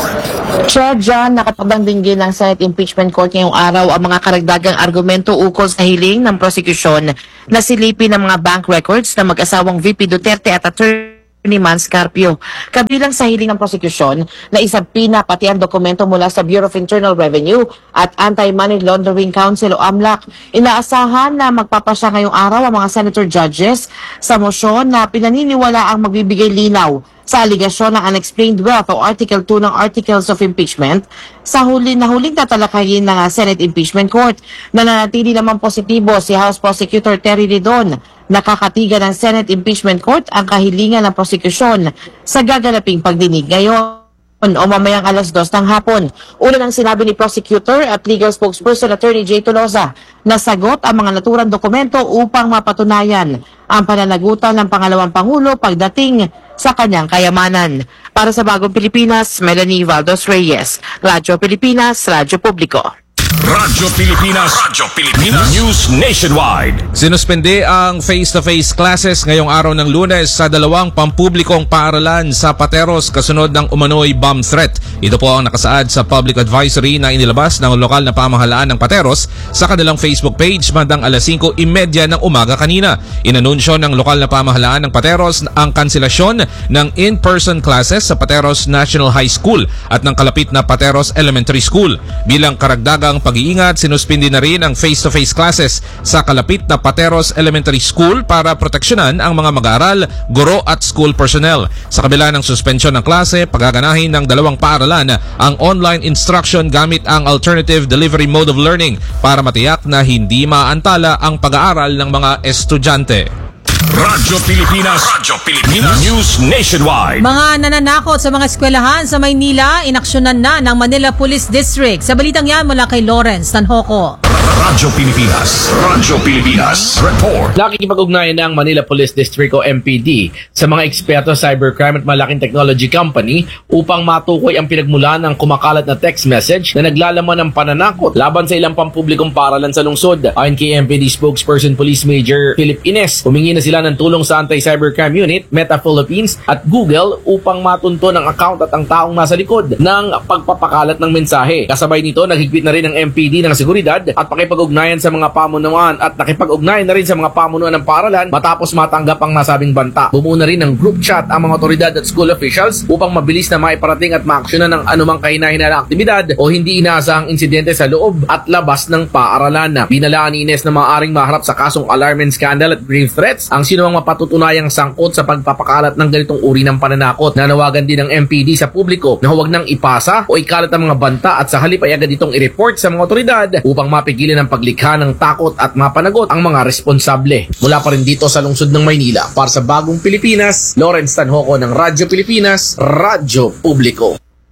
Chair John, nakatabang dinggin ng Senate Impeachment Court ngayong araw ang mga karagdagang argumento ukol sa hiling ng prosekusyon na silipin ng mga bank records na mag-asawang V P Duterte at Attorney ni Mans Carpio. Kabilang sa hiling ng prosekusyon na isabpina pati ang dokumento mula sa Bureau of Internal Revenue at Anti-Money Laundering Council o AMLAC. Inaasahan na magpapasya ngayong araw ang mga senator judges sa mosyon na pinaniniwala ang magbibigay linaw sa aligasyon ng unexplained wealth o Article two ng Articles of Impeachment sa huli na huling tatalakayin ng Senate Impeachment Court. Nananatili naman positibo si House Prosecutor Terry Redon. Nakakatiga ng Senate Impeachment Court ang kahilingan ng prosekusyon sa gaganaping pagdinig ngayon o mamayang alas dos ng hapon. Una nang sinabi ni Prosecutor at Legal Spokesperson Attorney Jay Tolosa na sagot ang mga naturang dokumento upang mapatunayan ang pananagutan ng pangalawang Pangulo pagdating sa kanyang kayamanan. Para sa Bagong Pilipinas, Melanie Valdos Reyes, Radyo Pilipinas, Radyo Publiko. Radyo Pilipinas. Radyo Pilipinas. News Nationwide. Sinuspende ang face-to-face classes ngayong araw ng Lunes sa dalawang pampublikong paaralan sa Pateros kasunod ng umano'y bomb threat. Ito po ang nakasaad sa public advisory na inilabas ng lokal na pamahalaan ng Pateros sa kanilang Facebook page bandang alas singko trenta ng umaga kanina. Inanunsyo ng lokal na pamahalaan ng Pateros ang kanselasyon ng in-person classes sa Pateros National High School at ng kalapit na Pateros Elementary School. Bilang karagdagang pag-iingat, sinuspindi na rin ang face-to-face classes sa kalapit na Pateros Elementary School para proteksyonan ang mga mag-aaral, guro at school personnel. Sa kabila ng suspensyon ng klase, pagaganahin ng dalawang paaralan ang online instruction gamit ang alternative delivery mode of learning para matiyak na hindi maantala ang pag-aaral ng mga estudyante. Radyo Pilipinas. Radyo Pilipinas. News Nationwide. Mga nananakot sa mga eskwelahan sa Maynila, inaksyonan na ng Manila Police District. Sa balitang yan mula kay Lawrence Tanhoco. Radyo Pilipinas. Radyo Pilipinas. Report. Nakikipag-ugnayan ng Manila Police District o M P D sa mga eksperto sa cybercrime at malaking technology company upang matukoy ang pinagmulan ng kumakalat na text message na naglalaman ng pananakot laban sa ilang pampublikong paaralan sa lungsod. Ayon kay M P D spokesperson Police Major Philip Ines, humingi na sila ng tulong sa Anti-Cybercrime Unit, Meta Philippines at Google upang matunto ng account at ang taong nasa likod ng pagpapakalat ng mensahe. Kasabay nito, naghigpit na rin ng M P D ng seguridad at pakipag-ugnayan sa mga pamunuan at nakipag-ugnayan na rin sa mga pamunuan ng paaralan matapos matanggap ang nasabing banta. Bumuo na rin ng group chat ang mga otoridad at school officials upang mabilis na maiparating at maaksyonan ng anumang kahina-hinalang aktibidad o hindi inaasahang insidente sa loob at labas ng paaralan. Binalaan ni Ines na maaaring maharap sa kasong alarm and scandal at grave threats ang sinumang mapatutunayang sangkot sa pagpapakalat ng ganitong uri ng pananakot. Nanawagan din ng M P D sa publiko na huwag nang ipasa o ikalat ang mga banta at sa halip ay agad itong i-report sa mga otoridad upang mapigilan ang paglikha ng takot at mapanagot ang mga responsable. Mula pa rin dito sa lungsod ng Maynila, para sa Bagong Pilipinas, Lawrence Tanhoco ng Radyo Pilipinas, Radyo Publiko.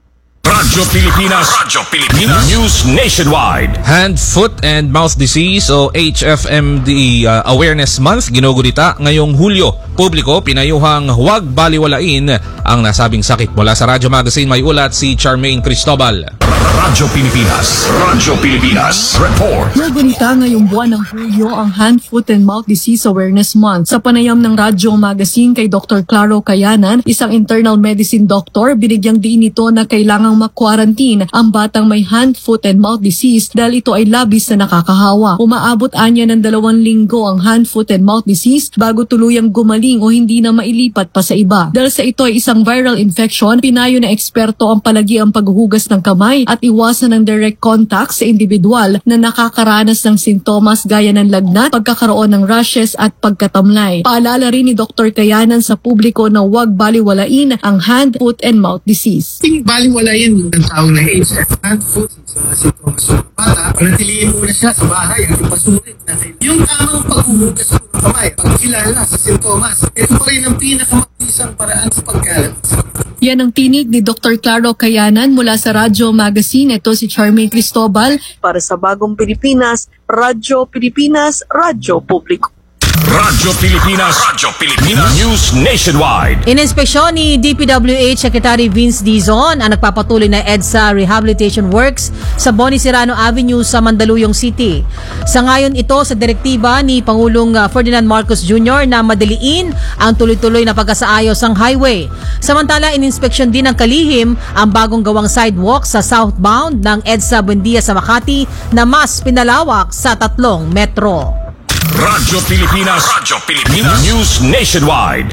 Radyo Pilipinas. Radyo Pilipinas. News Nationwide. Hand, Foot and Mouth Disease o H F M D uh, Awareness Month ginugulita ngayong Hulyo. Publiko pinayuhang huwag baliwalain ang nasabing sakit. Mula sa Radyo Magazine may ulat si Charmaine Cristobal. Radyo Pilipinas. Radyo Pilipinas. Report. Nagunita ngayong buwan ng Hulyo ang Hand, Foot and Mouth Disease Awareness Month. Sa panayam ng Radyo Magazine kay Doctor Claro Cayanan, isang internal medicine doctor, binigyang diin ito na kailangang ma-quarantine ang batang may hand, foot, and mouth disease dahil ito ay labis na nakakahawa. Umaabot anya ng dalawang linggo ang hand, foot, and mouth disease bago tuluyang gumaling o hindi na mailipat pa sa iba. Dahil sa ito ay isang viral infection, pinayo na eksperto ang palagi ang paghuhugas ng kamay at iwasan ng direct contact sa individual na nakakaranas ng sintomas gaya ng lagnat, pagkakaroon ng rashes at pagkatamlay. Paalala rin ni Doktor Kayanan sa publiko na huwag baliwalain ang hand, foot, and mouth disease. Ting baliwalain ng tao na H F, hand, foot, sa sintomas ng bata, panatiliin muna siya sa bahay at ipasulit natin. Yung tamang paghuhugas ng kamay, pagkilala sa sintomas, ito pa rin ang pinakamabisang paraan sa pagkalat. Yan ang tinig ni Doktor Claro Kayanan mula sa Radyo Magazine. Ito si Charmaine Cristobal. Para sa Bagong Pilipinas, Radyo Pilipinas, Radyo Publiko. Radyo Pilipinas, Radyo Pilipinas, News Nationwide. Ininspeksyon ni D P W H Secretary Vince Dizon ang nagpapatuloy na EDSA Rehabilitation Works sa Boni Serrano Avenue sa Mandaluyong City. Sa ngayon ito sa direktiba ni Pangulong Ferdinand Marcos Junior na madaliin ang tuloy-tuloy na pagkasaayos ng highway. Samantala, ininspeksyon din ng kalihim ang bagong gawang sidewalk sa southbound ng EDSA Buendia sa Makati na mas pinalawak sa tatlong metro. Radyo Pilipinas, Radyo Pilipinas, News Nationwide.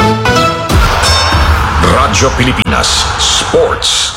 Radyo Pilipinas, Sports.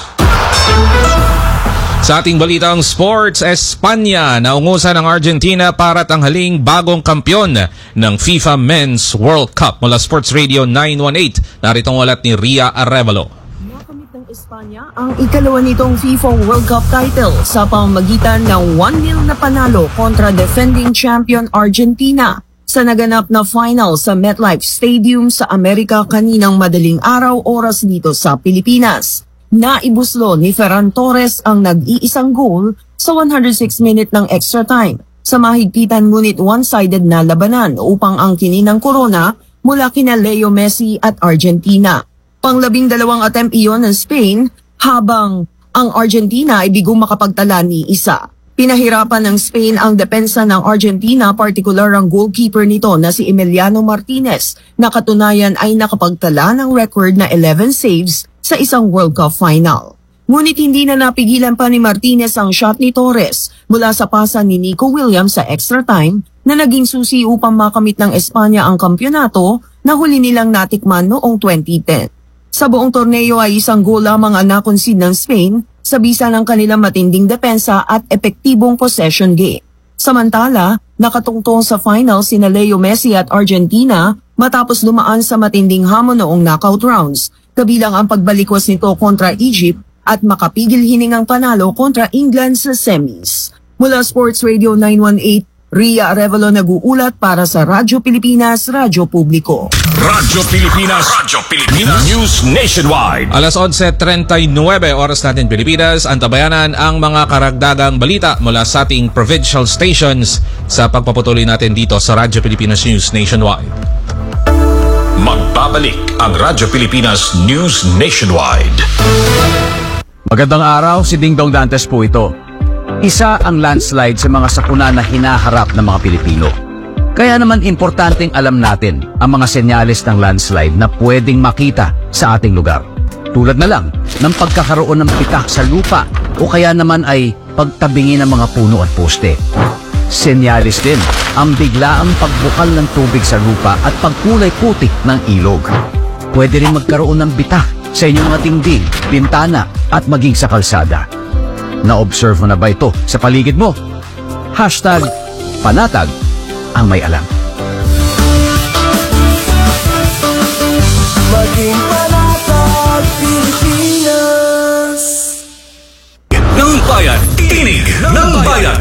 Sa ating balitang sports, Espanya naungusan ng Argentina para tanghaling bagong kampyon ng FIFA Men's World Cup. Mula Sports Radio nine one eight, narito ang ulat ni Ria Arevalo. Espanya ang ikalawa nitong FIFA World Cup title sa pamamagitan ng one nil na panalo kontra defending champion Argentina sa naganap na final sa MetLife Stadium sa Amerika kaninang madaling araw oras dito sa Pilipinas. Naibuslo ni Ferran Torres ang nag-iisang goal sa one hundred six minute ng extra time sa mahigpitan ngunit one-sided na labanan upang ang kininang korona mula kina Leo Messi at Argentina. Panglabing dalawang attempt iyon ng Spain habang ang Argentina ay bigong makapagtala ni isa. Pinahirapan ng Spain ang depensa ng Argentina, partikular ang goalkeeper nito na si Emiliano Martinez na katunayan ay nakapagtala ng record na eleven saves sa isang World Cup final. Ngunit hindi na napigilan pa ni Martinez ang shot ni Torres mula sa pasa ni Nico Williams sa extra time na naging susi upang makamit ng Espanya ang kampyonato na huli nilang natikman noong twenty ten. Sa buong torneo ay isang goal lamang ang nakonsid ng Spain sa bisa ng kanilang matinding depensa at epektibong possession game. Samantala, nakatungtong sa final sina Leo Messi at Argentina matapos dumaan sa matinding hamon noong knockout rounds, kabilang ang pagbalikwas nito kontra Egypt at makapigil hiningang panalo kontra England sa semis. Mula Sports Radio nine one eight, Ria Arevalo nag-uulat para sa Radyo Pilipinas, Radyo Publiko. Radyo Pilipinas, Radyo Pilipinas, News Nationwide. Alas eleven thirty-nine oras natin Pilipinas, antabayanan ang mga karagdagang balita mula sa ating provincial stations sa pagpapatuloy natin dito sa Radyo Pilipinas News Nationwide. Magbabalik ang Radyo Pilipinas News Nationwide. Magandang araw, si Ding Dong Dantes po ito. Isa ang landslide sa mga sakuna na hinaharap ng mga Pilipino. Kaya naman importanteng alam natin ang mga senyales ng landslide na pwedeng makita sa ating lugar. Tulad na lang ng pagkakaroon ng pitak sa lupa o kaya naman ay pagtabingi ng mga puno at poste. Senyales din ang biglaang pagbukal ng tubig sa lupa at pagkulay putik ng ilog. Pwede rin magkaroon ng bitak sa inyong mga dingding, bintana at maging sa kalsada. Na-observe mo na ba ito sa paligid mo? Hashtag panatag ang may alam. Maging panatag Pilipinas. Ng bayan, tinig ng bayan.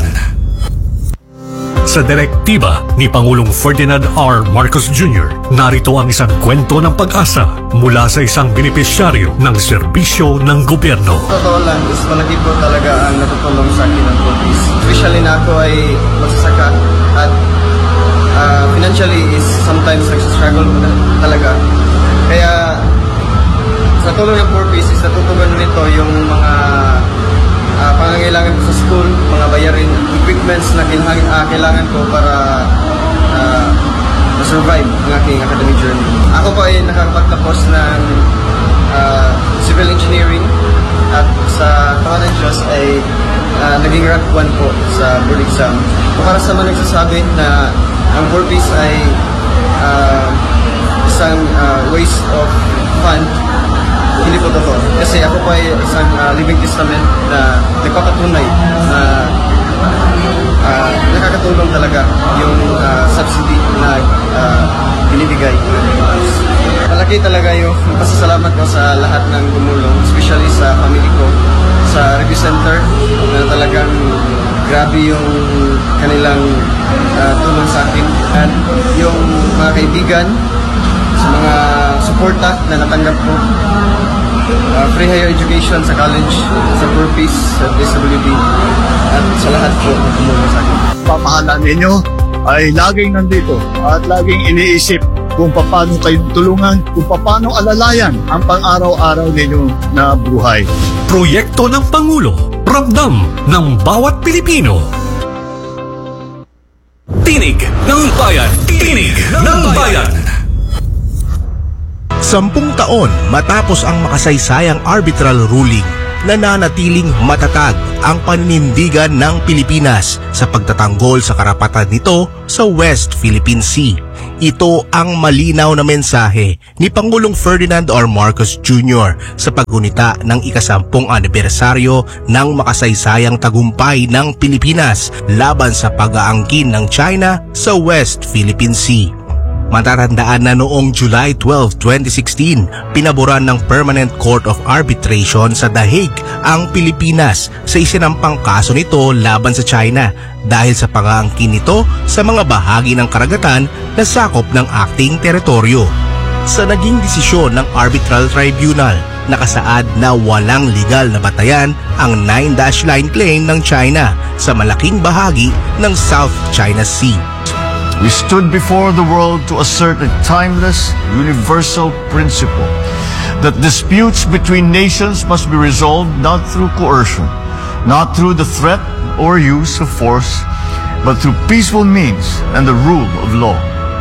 Sa direktiba ni Pangulong Ferdinand R. Marcos Junior, narito ang isang kwento ng pag-asa mula sa isang benepisyaryo ng serbisyo ng gobyerno. Totoo lang, is malaki po talaga ang natutulong sa akin ng police. Especially na ako ay magsasaka at uh, financially is sometimes nagsastruggle po talaga. Kaya sa tulong ng four pieces, natutugan nito yung mga uh, pangangailangan ko sa school, mga bayarin, equipments na kailangan, uh, kailangan ko para uh, ma-survive ang aking academic journey. Ako po ay nakakapagtapos ng uh, civil engineering at sa Pilipinas ay uh, naging rank one po sa board exam. Para sa mga nagsasabi na ang four Ps ay uh, isang uh, waste of fund, hindi po totoo. Kasi ako po ay isang uh, living testament na nagpapatunay na uh, nakakatulong talaga yung uh, subsidy na uh, binibigay. Malaki talaga yung pasasalamat ko sa lahat ng tumulong, especially sa family ko, sa review center, na talagang grabe yung kanilang uh, tulong sa akin. At yung mga kaibigan, sa mga suporta na natanggap ko, uh, free higher education sa college, sa four Ps, sa D S W D, at sa lahat po na tumulong sa akin. Pamahalaan ninyo ay laging nandito at laging iniisip kung paano kayong tulungan, kung paano alalayan ang pang-araw-araw ninyo na buhay. Proyekto ng Pangulo, ramdam ng bawat Pilipino. Tinig ng Bayan, Tinig ng Bayan. Sampung taon matapos ang makasaysayang arbitral ruling, nananatiling matatag ang paninindigan ng Pilipinas sa pagtatanggol sa karapatan nito sa West Philippine Sea. Ito ang malinaw na mensahe ni Pangulong Ferdinand R. Marcos Junior sa paggunita ng ikasampung anibersaryo ng makasaysayang tagumpay ng Pilipinas laban sa pag-aangkin ng China sa West Philippine Sea. Matatandaan na noong July twelfth, twenty sixteen, pinaboran ng Permanent Court of Arbitration sa The Hague ang Pilipinas sa isinampang kaso nito laban sa China dahil sa pang-aangkin nito sa mga bahagi ng karagatan na sakop ng acting teritoryo. Sa naging desisyon ng Arbitral Tribunal, nakasaad na walang legal na batayan ang nine dash line claim ng China sa malaking bahagi ng South China Sea. We stood before the world to assert a timeless, universal principle that disputes between nations must be resolved not through coercion, not through the threat or use of force, but through peaceful means and the rule of law.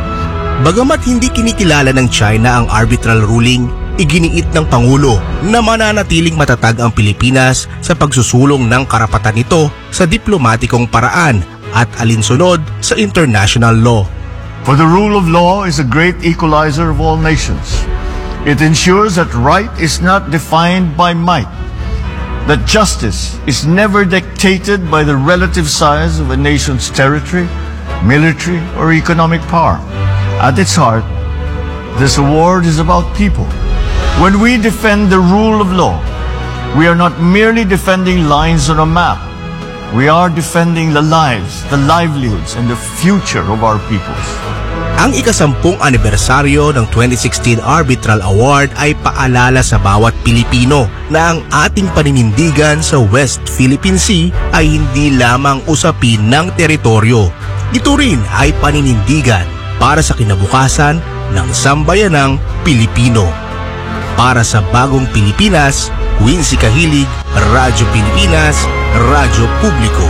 Bagamat hindi kinikilala ng China ang arbitral ruling, iginiit ng Pangulo na mananatiling matatag ang Pilipinas sa pagsusulong ng karapatan nito sa diplomatikong paraan at alinsunod sa international law. For the rule of law is a great equalizer of all nations. It ensures that right is not defined by might, that justice is never dictated by the relative size of a nation's territory, military, or economic power. At its heart, this award is about people. When we defend the rule of law, we are not merely defending lines on a map. We are defending the lives, the livelihoods, and the future of our peoples. Ang ikasampung anibersaryo ng twenty sixteen Arbitral Award ay paalala sa bawat Pilipino na ang ating paninindigan sa West Philippine Sea ay hindi lamang usapin ng teritoryo. Ito rin ay paninindigan para sa kinabukasan ng sambayanang Pilipino. Para sa bagong Pilipinas, Quincy Kahilig, Radyo Pilipinas, Radyo Publiko.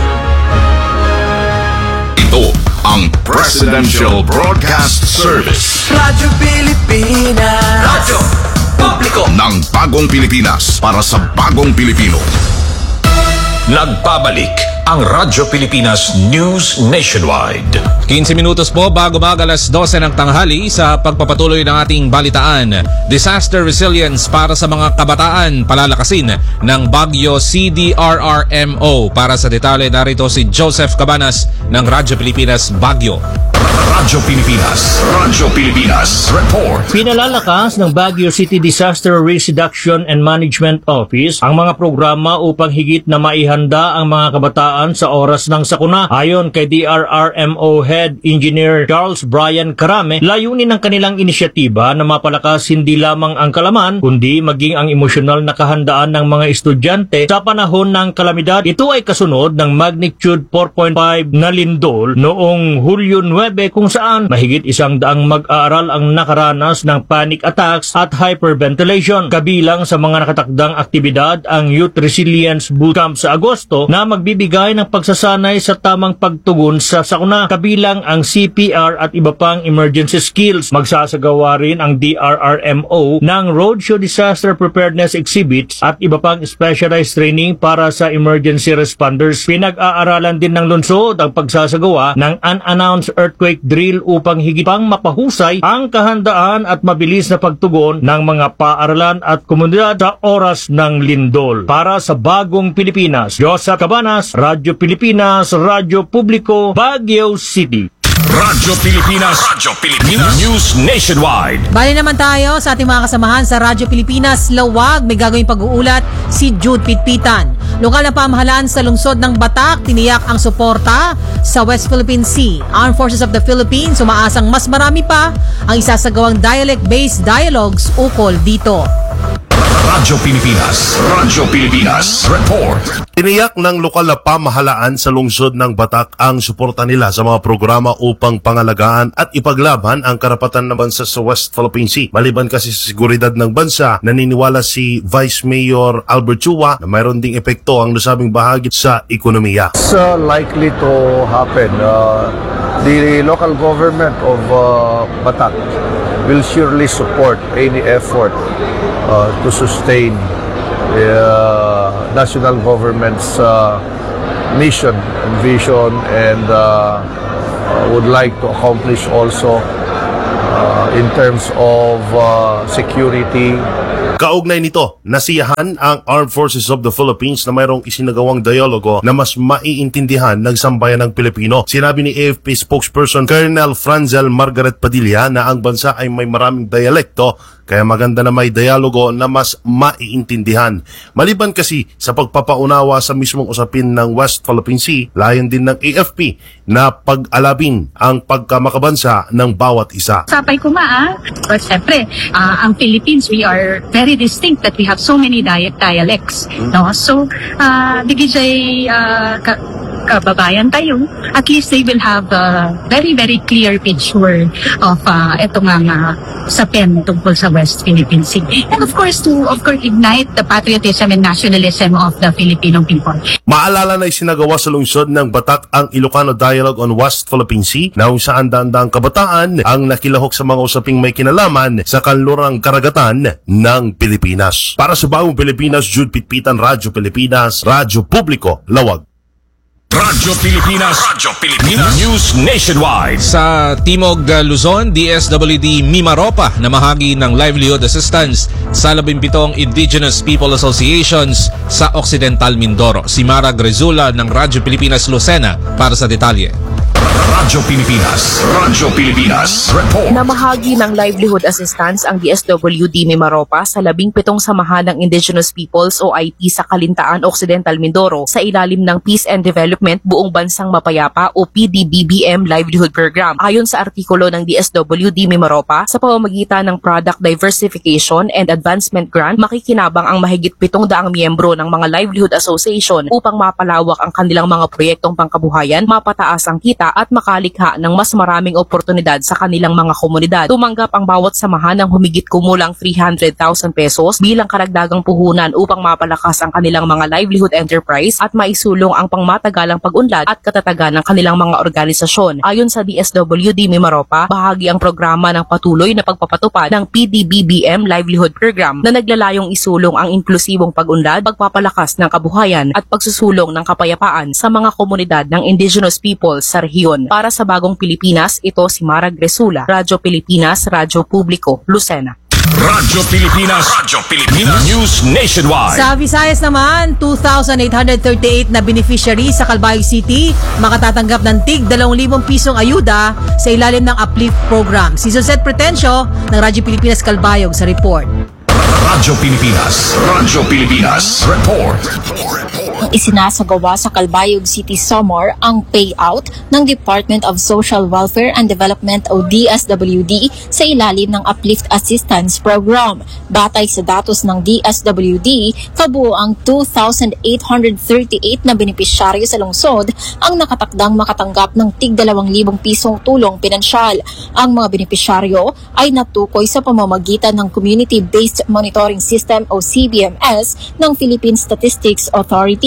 Ito ang Presidential Broadcast Service. Radyo Pilipinas. Radyo Publiko ng bagong Pilipinas para sa bagong Pilipino. Nagbabalik ang Radyo Pilipinas News Nationwide. quince minutos po bago mag alas dose ng tanghali sa pagpapatuloy ng ating balitaan. Disaster resilience para sa mga kabataan, palalakasin ng Baguio C D R R M O. Para sa detalye, narito si Joseph Cabanas ng Radyo Pilipinas Baguio. Radyo Pilipinas, Radyo Pilipinas Report. Pinalalakas ng Baguio City Disaster Risk Reduction and Management Office ang mga programa upang higit na maihanda ang mga kabataan sa oras ng sakuna. Ayon kay D R R M O Head Engineer Charles Brian Carame, layunin ng kanilang inisyatiba na mapalakas hindi lamang ang kalaman, kundi maging ang emosyonal na kahandaan ng mga estudyante sa panahon ng kalamidad. Ito ay kasunod ng magnitude four point five na lindol noong Hulyo nine kung saan mahigit isang daang mag-aaral ang nakaranas ng panic attacks at hyperventilation. Kabilang sa mga nakatakdang aktibidad ang Youth Resilience Bootcamp sa Agosto na magbibigay paghusay ng pagsasanay sa tamang pagtugon sa sakuna, kabilang ang C P R at iba pang emergency skills. Magsasagawa rin ang D R R M O ng Roadshow Disaster Preparedness Exhibits at iba pang specialized training para sa emergency responders. Pinag-aaralan din ng lungsod ang pagsasagawa ng unannounced earthquake drill upang higit pang mapahusay ang kahandaan at mabilis na pagtugon ng mga paaralan at komunidad sa oras ng lindol. Para sa Bagong Pilipinas, Joseph Cabanas, Radyo Pilipinas, Radyo Publiko, Baguio City. Radyo Pilipinas, Radyo Pilipinas, News Nationwide. Bali naman tayo sa ating mga kasamahan sa Radyo Pilipinas Lawag. May gagawing pag-uulat si Jude Pitpitan. Lokal na pamahalaan sa lungsod ng Batak, tiniyak ang suporta sa West Philippine Sea. Armed Forces of the Philippines, umaasang mas marami pa ang isasagawang dialect-based dialogues ukol dito. Radyo Pilipinas, Radyo Pilipinas, Report. Tiniyak ng lokal na pamahalaan sa lungsod ng Batak ang suporta nila sa mga programa upang pangalagaan at ipaglaban ang karapatan ng bansa sa West Philippine Sea. Maliban kasi sa seguridad ng bansa, naniniwala si Vice Mayor Albert Chua na mayroon ding epekto ang nasabing bahagi sa ekonomiya. It's uh, likely to happen. Uh, the local government of uh, Batak will surely support any effort uh, to sustain the uh, national government's uh, mission and vision, and uh, uh, would like to accomplish also uh, in terms of uh, security. Kaugnay nito, nasiyahan ang Armed Forces of the Philippines na mayroong isinagawang dialogo na mas maiintindihan ng sambayan ng Pilipino. Sinabi ni A F P spokesperson Colonel Franzel Margaret Padilla na ang bansa ay may maraming dialekto, kaya maganda na may dialogo na mas maiintindihan. Maliban kasi sa pagpapaunawa sa mismong usapin ng West Philippine Sea, layon din ng A F P na pag-alabing ang pagkamakabansa ng bawat isa. Sapay ko ma, ah. But syempre, uh, ang Philippines, we are very distinct that we have so many di- dialects. No? So, uh, digijay uh, ka- kababayan tayo, at least they will have a very, very clear picture of uh, ito nga nga sa pen tungkol sa West Philippine Sea. And of course, to of course ignite the patriotism and nationalism of the Filipino people. Maalala na isinagawa sa lungsod ng Batak ang Ilocano Dialogue on West Philippine Sea na kung saan daan-daang kabataan ang nakilahok sa mga usaping may kinalaman sa kanlurang karagatan ng Pilipinas. Para sa Bagong Pilipinas, Jude Pitpitan, Radyo Pilipinas, Radyo Publiko, Lawag. Radyo Pilipinas, Radyo Pilipinas, News Nationwide. Sa Timog uh, Luzon, D S W D Mimaropa na mahagi ng livelihood assistance sa labimpitong Indigenous People Associations sa Occidental Mindoro. Si Mara Grezula ng Radyo Pilipinas Lucena para sa detalye. Radyo Pilipinas, Radyo Pilipinas, Report. Namahagi ng livelihood assistance ang D S W D Mimaropa sa labing pitong samahan ng Indigenous Peoples o I P sa Kalintaan, Occidental Mindoro sa ilalim ng Peace and Development Buong Bansang Mapayapa o P D B B M Livelihood Program. Ayon sa artikulo ng D S W D Mimaropa, sa pamamagitan ng Product Diversification and Advancement Grant, makikinabang ang mahigit pitong daang miyembro ng mga livelihood association upang mapalawak ang kanilang mga proyektong pangkabuhayan, mapataas ang kita at makalikha ng mas maraming oportunidad sa kanilang mga komunidad. Tumanggap ang bawat samahan ng humigit kumulang three hundred thousand pesos bilang karagdagang puhunan upang mapalakas ang kanilang mga livelihood enterprise at maisulong ang pangmatagalang pag-unlad at katatagan ng kanilang mga organisasyon. Ayon sa D S W D Mimaropa, bahagi ang programa ng patuloy na pagpapatupad ng P D B B M Livelihood Program na naglalayong isulong ang inklusibong pag-unlad, pagpapalakas ng kabuhayan at pagsusulong ng kapayapaan sa mga komunidad ng Indigenous people sa rehiyon. Para sa Bagong Pilipinas, ito si Mara Grezula, Radyo Pilipinas, Radyo Publiko, Lucena. Radyo Pilipinas, Radyo Pilipinas, News Nationwide. Sa Visayas naman, two thousand eight hundred thirty-eight na beneficiary sa Calbayog City makatatanggap ng tig dalawang libong pisong ayuda sa ilalim ng Uplift Program. Si Josette Pretencio ng Radyo Pilipinas Calbayog sa report. Radyo Pilipinas, Radyo Pilipinas, Report. Isinasagawa sa Calbayog City Samar ang payout ng Department of Social Welfare and Development o D S W D sa ilalim ng Uplift Assistance Program. Batay sa datos ng D S W D, kabuo ang two thousand eight hundred thirty-eight na benepisyaryo sa lungsod ang nakatakdang makatanggap ng tig dalawang libong pisong tulong pinansyal. Ang mga benepisyaryo ay natukoy sa pamamagitan ng Community-Based Monitoring System o C B M S ng Philippine Statistics Authority.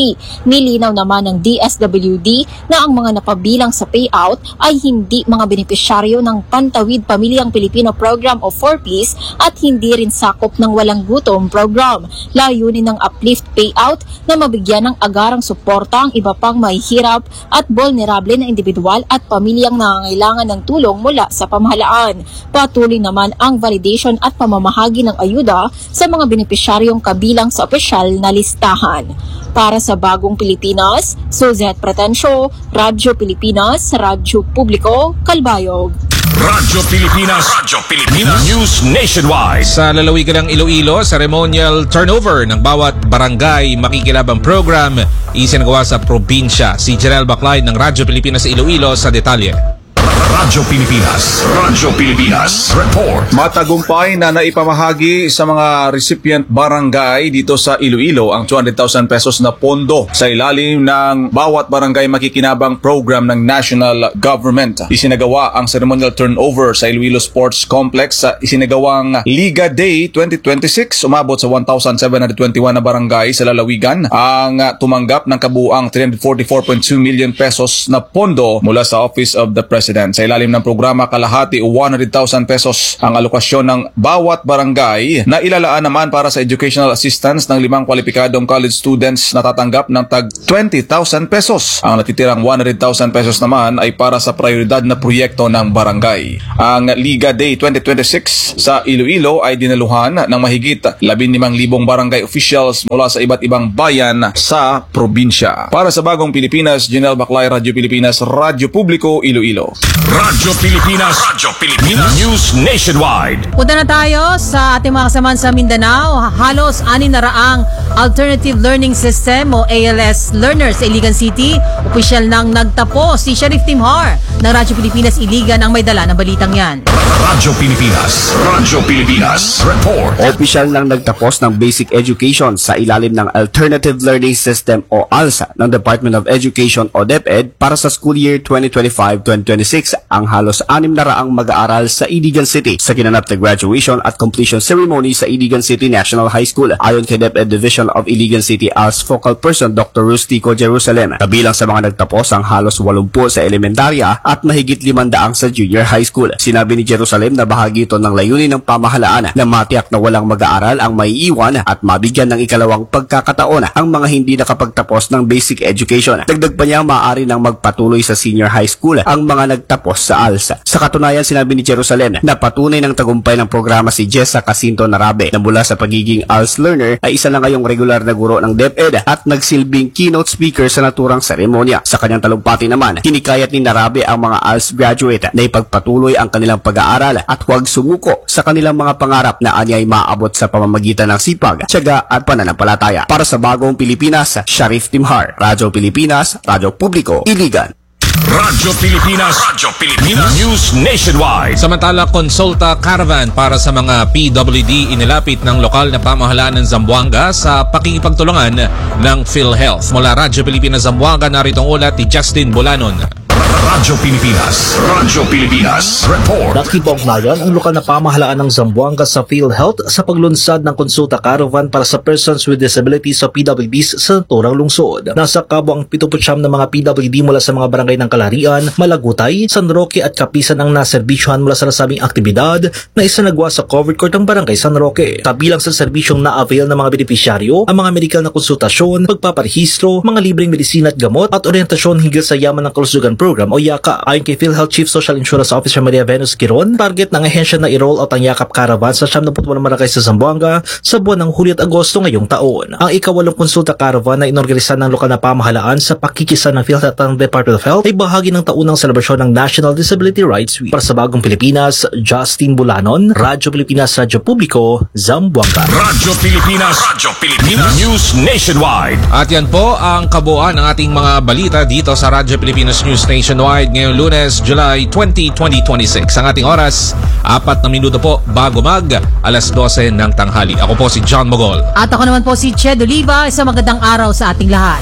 D. Nilinaw naman ng D S W D na ang mga napabilang sa payout ay hindi mga benepisyaryo ng Pantawid Pamilyang Pilipino Program o four Ps at hindi rin sakop ng Walang Gutom Program. Layunin ng uplift payout na mabigyan ng agarang suporta ang iba pang mahihirap at vulnerable na individual at pamilyang nangangailangan ng tulong mula sa pamahalaan. Patuloy naman ang validation at pamamahagi ng ayuda sa mga benepisyaryong kabilang sa opisyal na listahan. Para sa Bagong Pilipinas, Suzette Pretencio, Radyo Pilipinas, Radyo Publiko, Kalbayog. Radyo Pilipinas, Radyo Pilipinas, News Nationwide. Sa lalawigan ng Iloilo, ceremonial turnover ng bawat barangay makikilabang program isinagawa sa probinsya. Si Janelle Baclay ng Radyo Pilipinas sa Iloilo sa detalye. Radyo Pilipinas, Radyo Pilipinas, report. Matagumpay na naipamahagi sa mga recipient barangay dito sa Iloilo ang two hundred thousand pesos na pondo sa ilalim ng bawat barangay makikinabang program ng national government. Isinagawa ang ceremonial turnover sa Iloilo Sports Complex sa isinagawang Liga Day twenty twenty-six. Umabot sa one thousand seven hundred twenty-one na barangay sa lalawigan ang tumanggap ng kabuuang three hundred forty-four point two million pesos na pondo mula sa Office of the President. Sa ilalim ng programa, kalahati o one hundred thousand pesos ang alokasyon ng bawat barangay na ilalaan naman para sa educational assistance ng limang kwalipikadong college students na tatanggap ng tag twenty thousand pesos. Ang natitirang one hundred thousand pesos naman ay para sa prioridad na proyekto ng barangay. Ang Liga Day twenty twenty-six sa Iloilo ay dinaluhan ng mahigit labinlimang libong barangay officials mula sa iba't ibang bayan sa probinsya. Para sa Bagong Pilipinas, Janelle Baclay, Radyo Pilipinas, Radyo Publiko, Iloilo. Radyo Pilipinas, Radyo Pilipinas, News Nationwide. Punta na tayo sa ating mga kasamahan sa Mindanao. Halos anin na raang Alternative Learning System o A L S learners sa Iligan City. Opisyal nang nagtapos si Sheriff Timhar ng Radyo Pilipinas Iligan ang may dala ng balitang yan. Radyo Pilipinas, Radyo Pilipinas, report. Opisyal nang nagtapos ng basic education sa ilalim ng Alternative Learning System o ALSA ng Department of Education o DepEd para sa school year twenty twenty-five twenty twenty-six ang halos anim na raang mag-aaral sa Iligan City sa ginanap na graduation at completion ceremony sa Iligan City National High School. Ayon kay DepEd Division of Iligan City A L S Focal Person Doctor Rustico Jerusalem, kabilang sa mga nagtapos ang halos walumpu sa elementarya at mahigit limandaang sa junior high school. Sinabi ni Jerusalem na bahagi ito ng layunin ng pamahalaan na matiyak na walang mag-aaral ang maiiwan at mabigyan ng ikalawang pagkakataon ang mga hindi nakapagtapos ng basic education. Dagdag pa niya, maaari nang magpatuloy sa senior high school ang mga nagtapos sa ALSA. Sa katunayan, sinabi ni Jerusalem na patunay ng tagumpay ng programa si Jessa Casinto Narabe na mula sa pagiging A L S learner ay isa na ngayong regular na guro ng DepEd at nagsilbing keynote speaker sa naturang seremonya. Sa kanyang talumpati naman, hinikayat ni Narabe ang mga A L S graduate na ipagpatuloy ang kanilang pag-aaral at huwag sumuko sa kanilang mga pangarap na anyay maabot sa pamamagitan ng sipag, tiyaga at pananampalataya. Para sa Bagong Pilipinas, Sheriff Timhar, Radyo Pilipinas, Radyo Publiko, Iligan. Radyo Pilipinas, Radyo Pilipinas, News Nationwide. Samantala, Consulta Caravan para sa mga P W D inilapit ng lokal na pamahalaan ng Zamboanga sa pakikipagtulungan ng PhilHealth. Mula Radyo Pilipinas Zamboanga, narito ang ulat ni Justin Bolanon. Radyo Pilipinas, Radyo Pilipinas, report. Nakipag-ugnayan ang lokal na pamahalaan ng Zamboanga sa PhilHealth sa paglunsad ng Consulta Caravan para sa persons with disabilities sa P W Ds sa naturang lungsod. Nasa kabo ang pituputsyam ng mga P W D mula sa mga barangay ng Kalarian, Malagutay, San Roque at Kapisan ang naserbisyuhan mula sa nasabing aktibidad na isanagwa sa covered court ng barangay San Roque. Kabilang sa serbisyong na-avail ng mga benepisyaryo, ang mga medikal na konsultasyon, pagpaparehistro, mga libreng medisina at gamot at orientasyon hingga sa Yaman ng Kalusugan Program o YAKA. Ayon kay PhilHealth Chief Social Insurance Officer Maria Venus Giron, target ng ahensya na i-roll out ang YAKAP Caravan sa siyam na putwalong barangay sa Zamboanga sa buwan ng Hulyo at Agosto ngayong taon. Ang ikawalong konsulta caravan na inorganisan ng lokal na pamahalaan sa pakikisan ng PhilHealth at ng Department of Health ay bahagi ng taunang selebrasyon ng National Disability Rights Week. Para sa Bagong Pilipinas, Justin Bulanon, Radyo Pilipinas, Radyo Publiko, Zamboanga. Radyo Pilipinas, Radyo Pilipinas, News Nationwide. At yan po ang kabuuan ng ating mga balita dito sa Radyo Pilipinas News Nationwide ngayong Lunes, July twentieth, twenty twenty-six. Ang ating oras, apat na minuto po bago mag alas dose ng tanghali. Ako po si John Mogol. At ako naman po si Ched Oliva. Isang magandang araw sa ating lahat.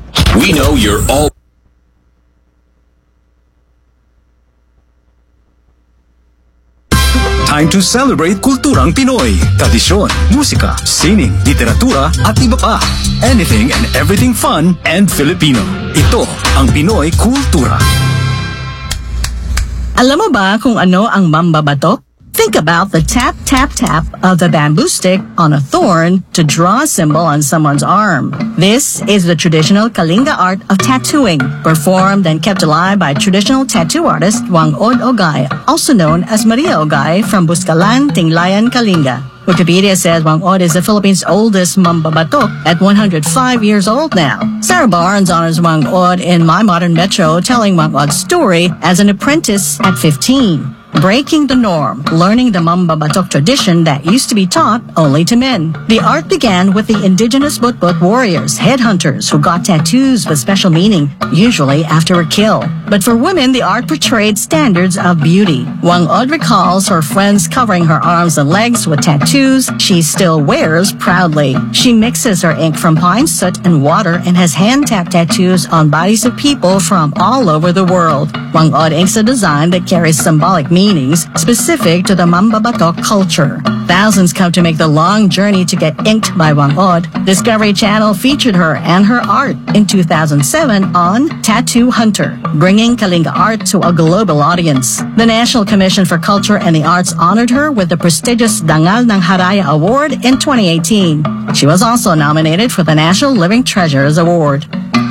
We know you're all Time to celebrate kulturang Pinoy, tradisyon, musika, sining, literatura at iba pa. Anything and everything fun and Filipino. Ito ang Pinoy Kultura. Alam mo ba kung ano ang mambabatok? Think about the tap, tap, tap of the bamboo stick on a thorn to draw a symbol on someone's arm. This is the traditional Kalinga art of tattooing, performed and kept alive by traditional tattoo artist Wangod Ogay, also known as Maria Ogay from Buscalan, Tinglayan, Kalinga. Wikipedia says Wangod is the Philippines' oldest mambabatok at one hundred five years old now. Sarah Barnes honors Wangod in My Modern Metro, telling Wangod's story as an apprentice at fifteen. Breaking the norm, learning the mambabatok tradition that used to be taught only to men. The art began with the indigenous Butbut warriors, headhunters, who got tattoos with special meaning, usually after a kill. But for women, the art portrayed standards of beauty. Wangod recalls her friends covering her arms and legs with tattoos she still wears proudly. She mixes her ink from pine soot and water and has hand-tapped tattoos on bodies of people from all over the world. Wangod inks a design that carries symbolic meaning meanings specific to the mambabatok culture. Thousands come to make the long journey to get inked by Wangod. Discovery Channel featured her and her art in two thousand seven on Tattoo Hunter, bringing Kalinga art to a global audience. The National Commission for Culture and the Arts honored her with the prestigious Dangal ng Haraya Award in twenty eighteen. She was also nominated for the National Living Treasures Award.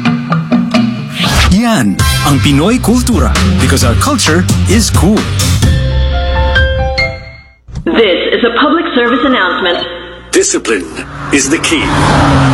Yan ang Pinoy Kultura, because our culture is cool. This is a public service announcement. Discipline is the key.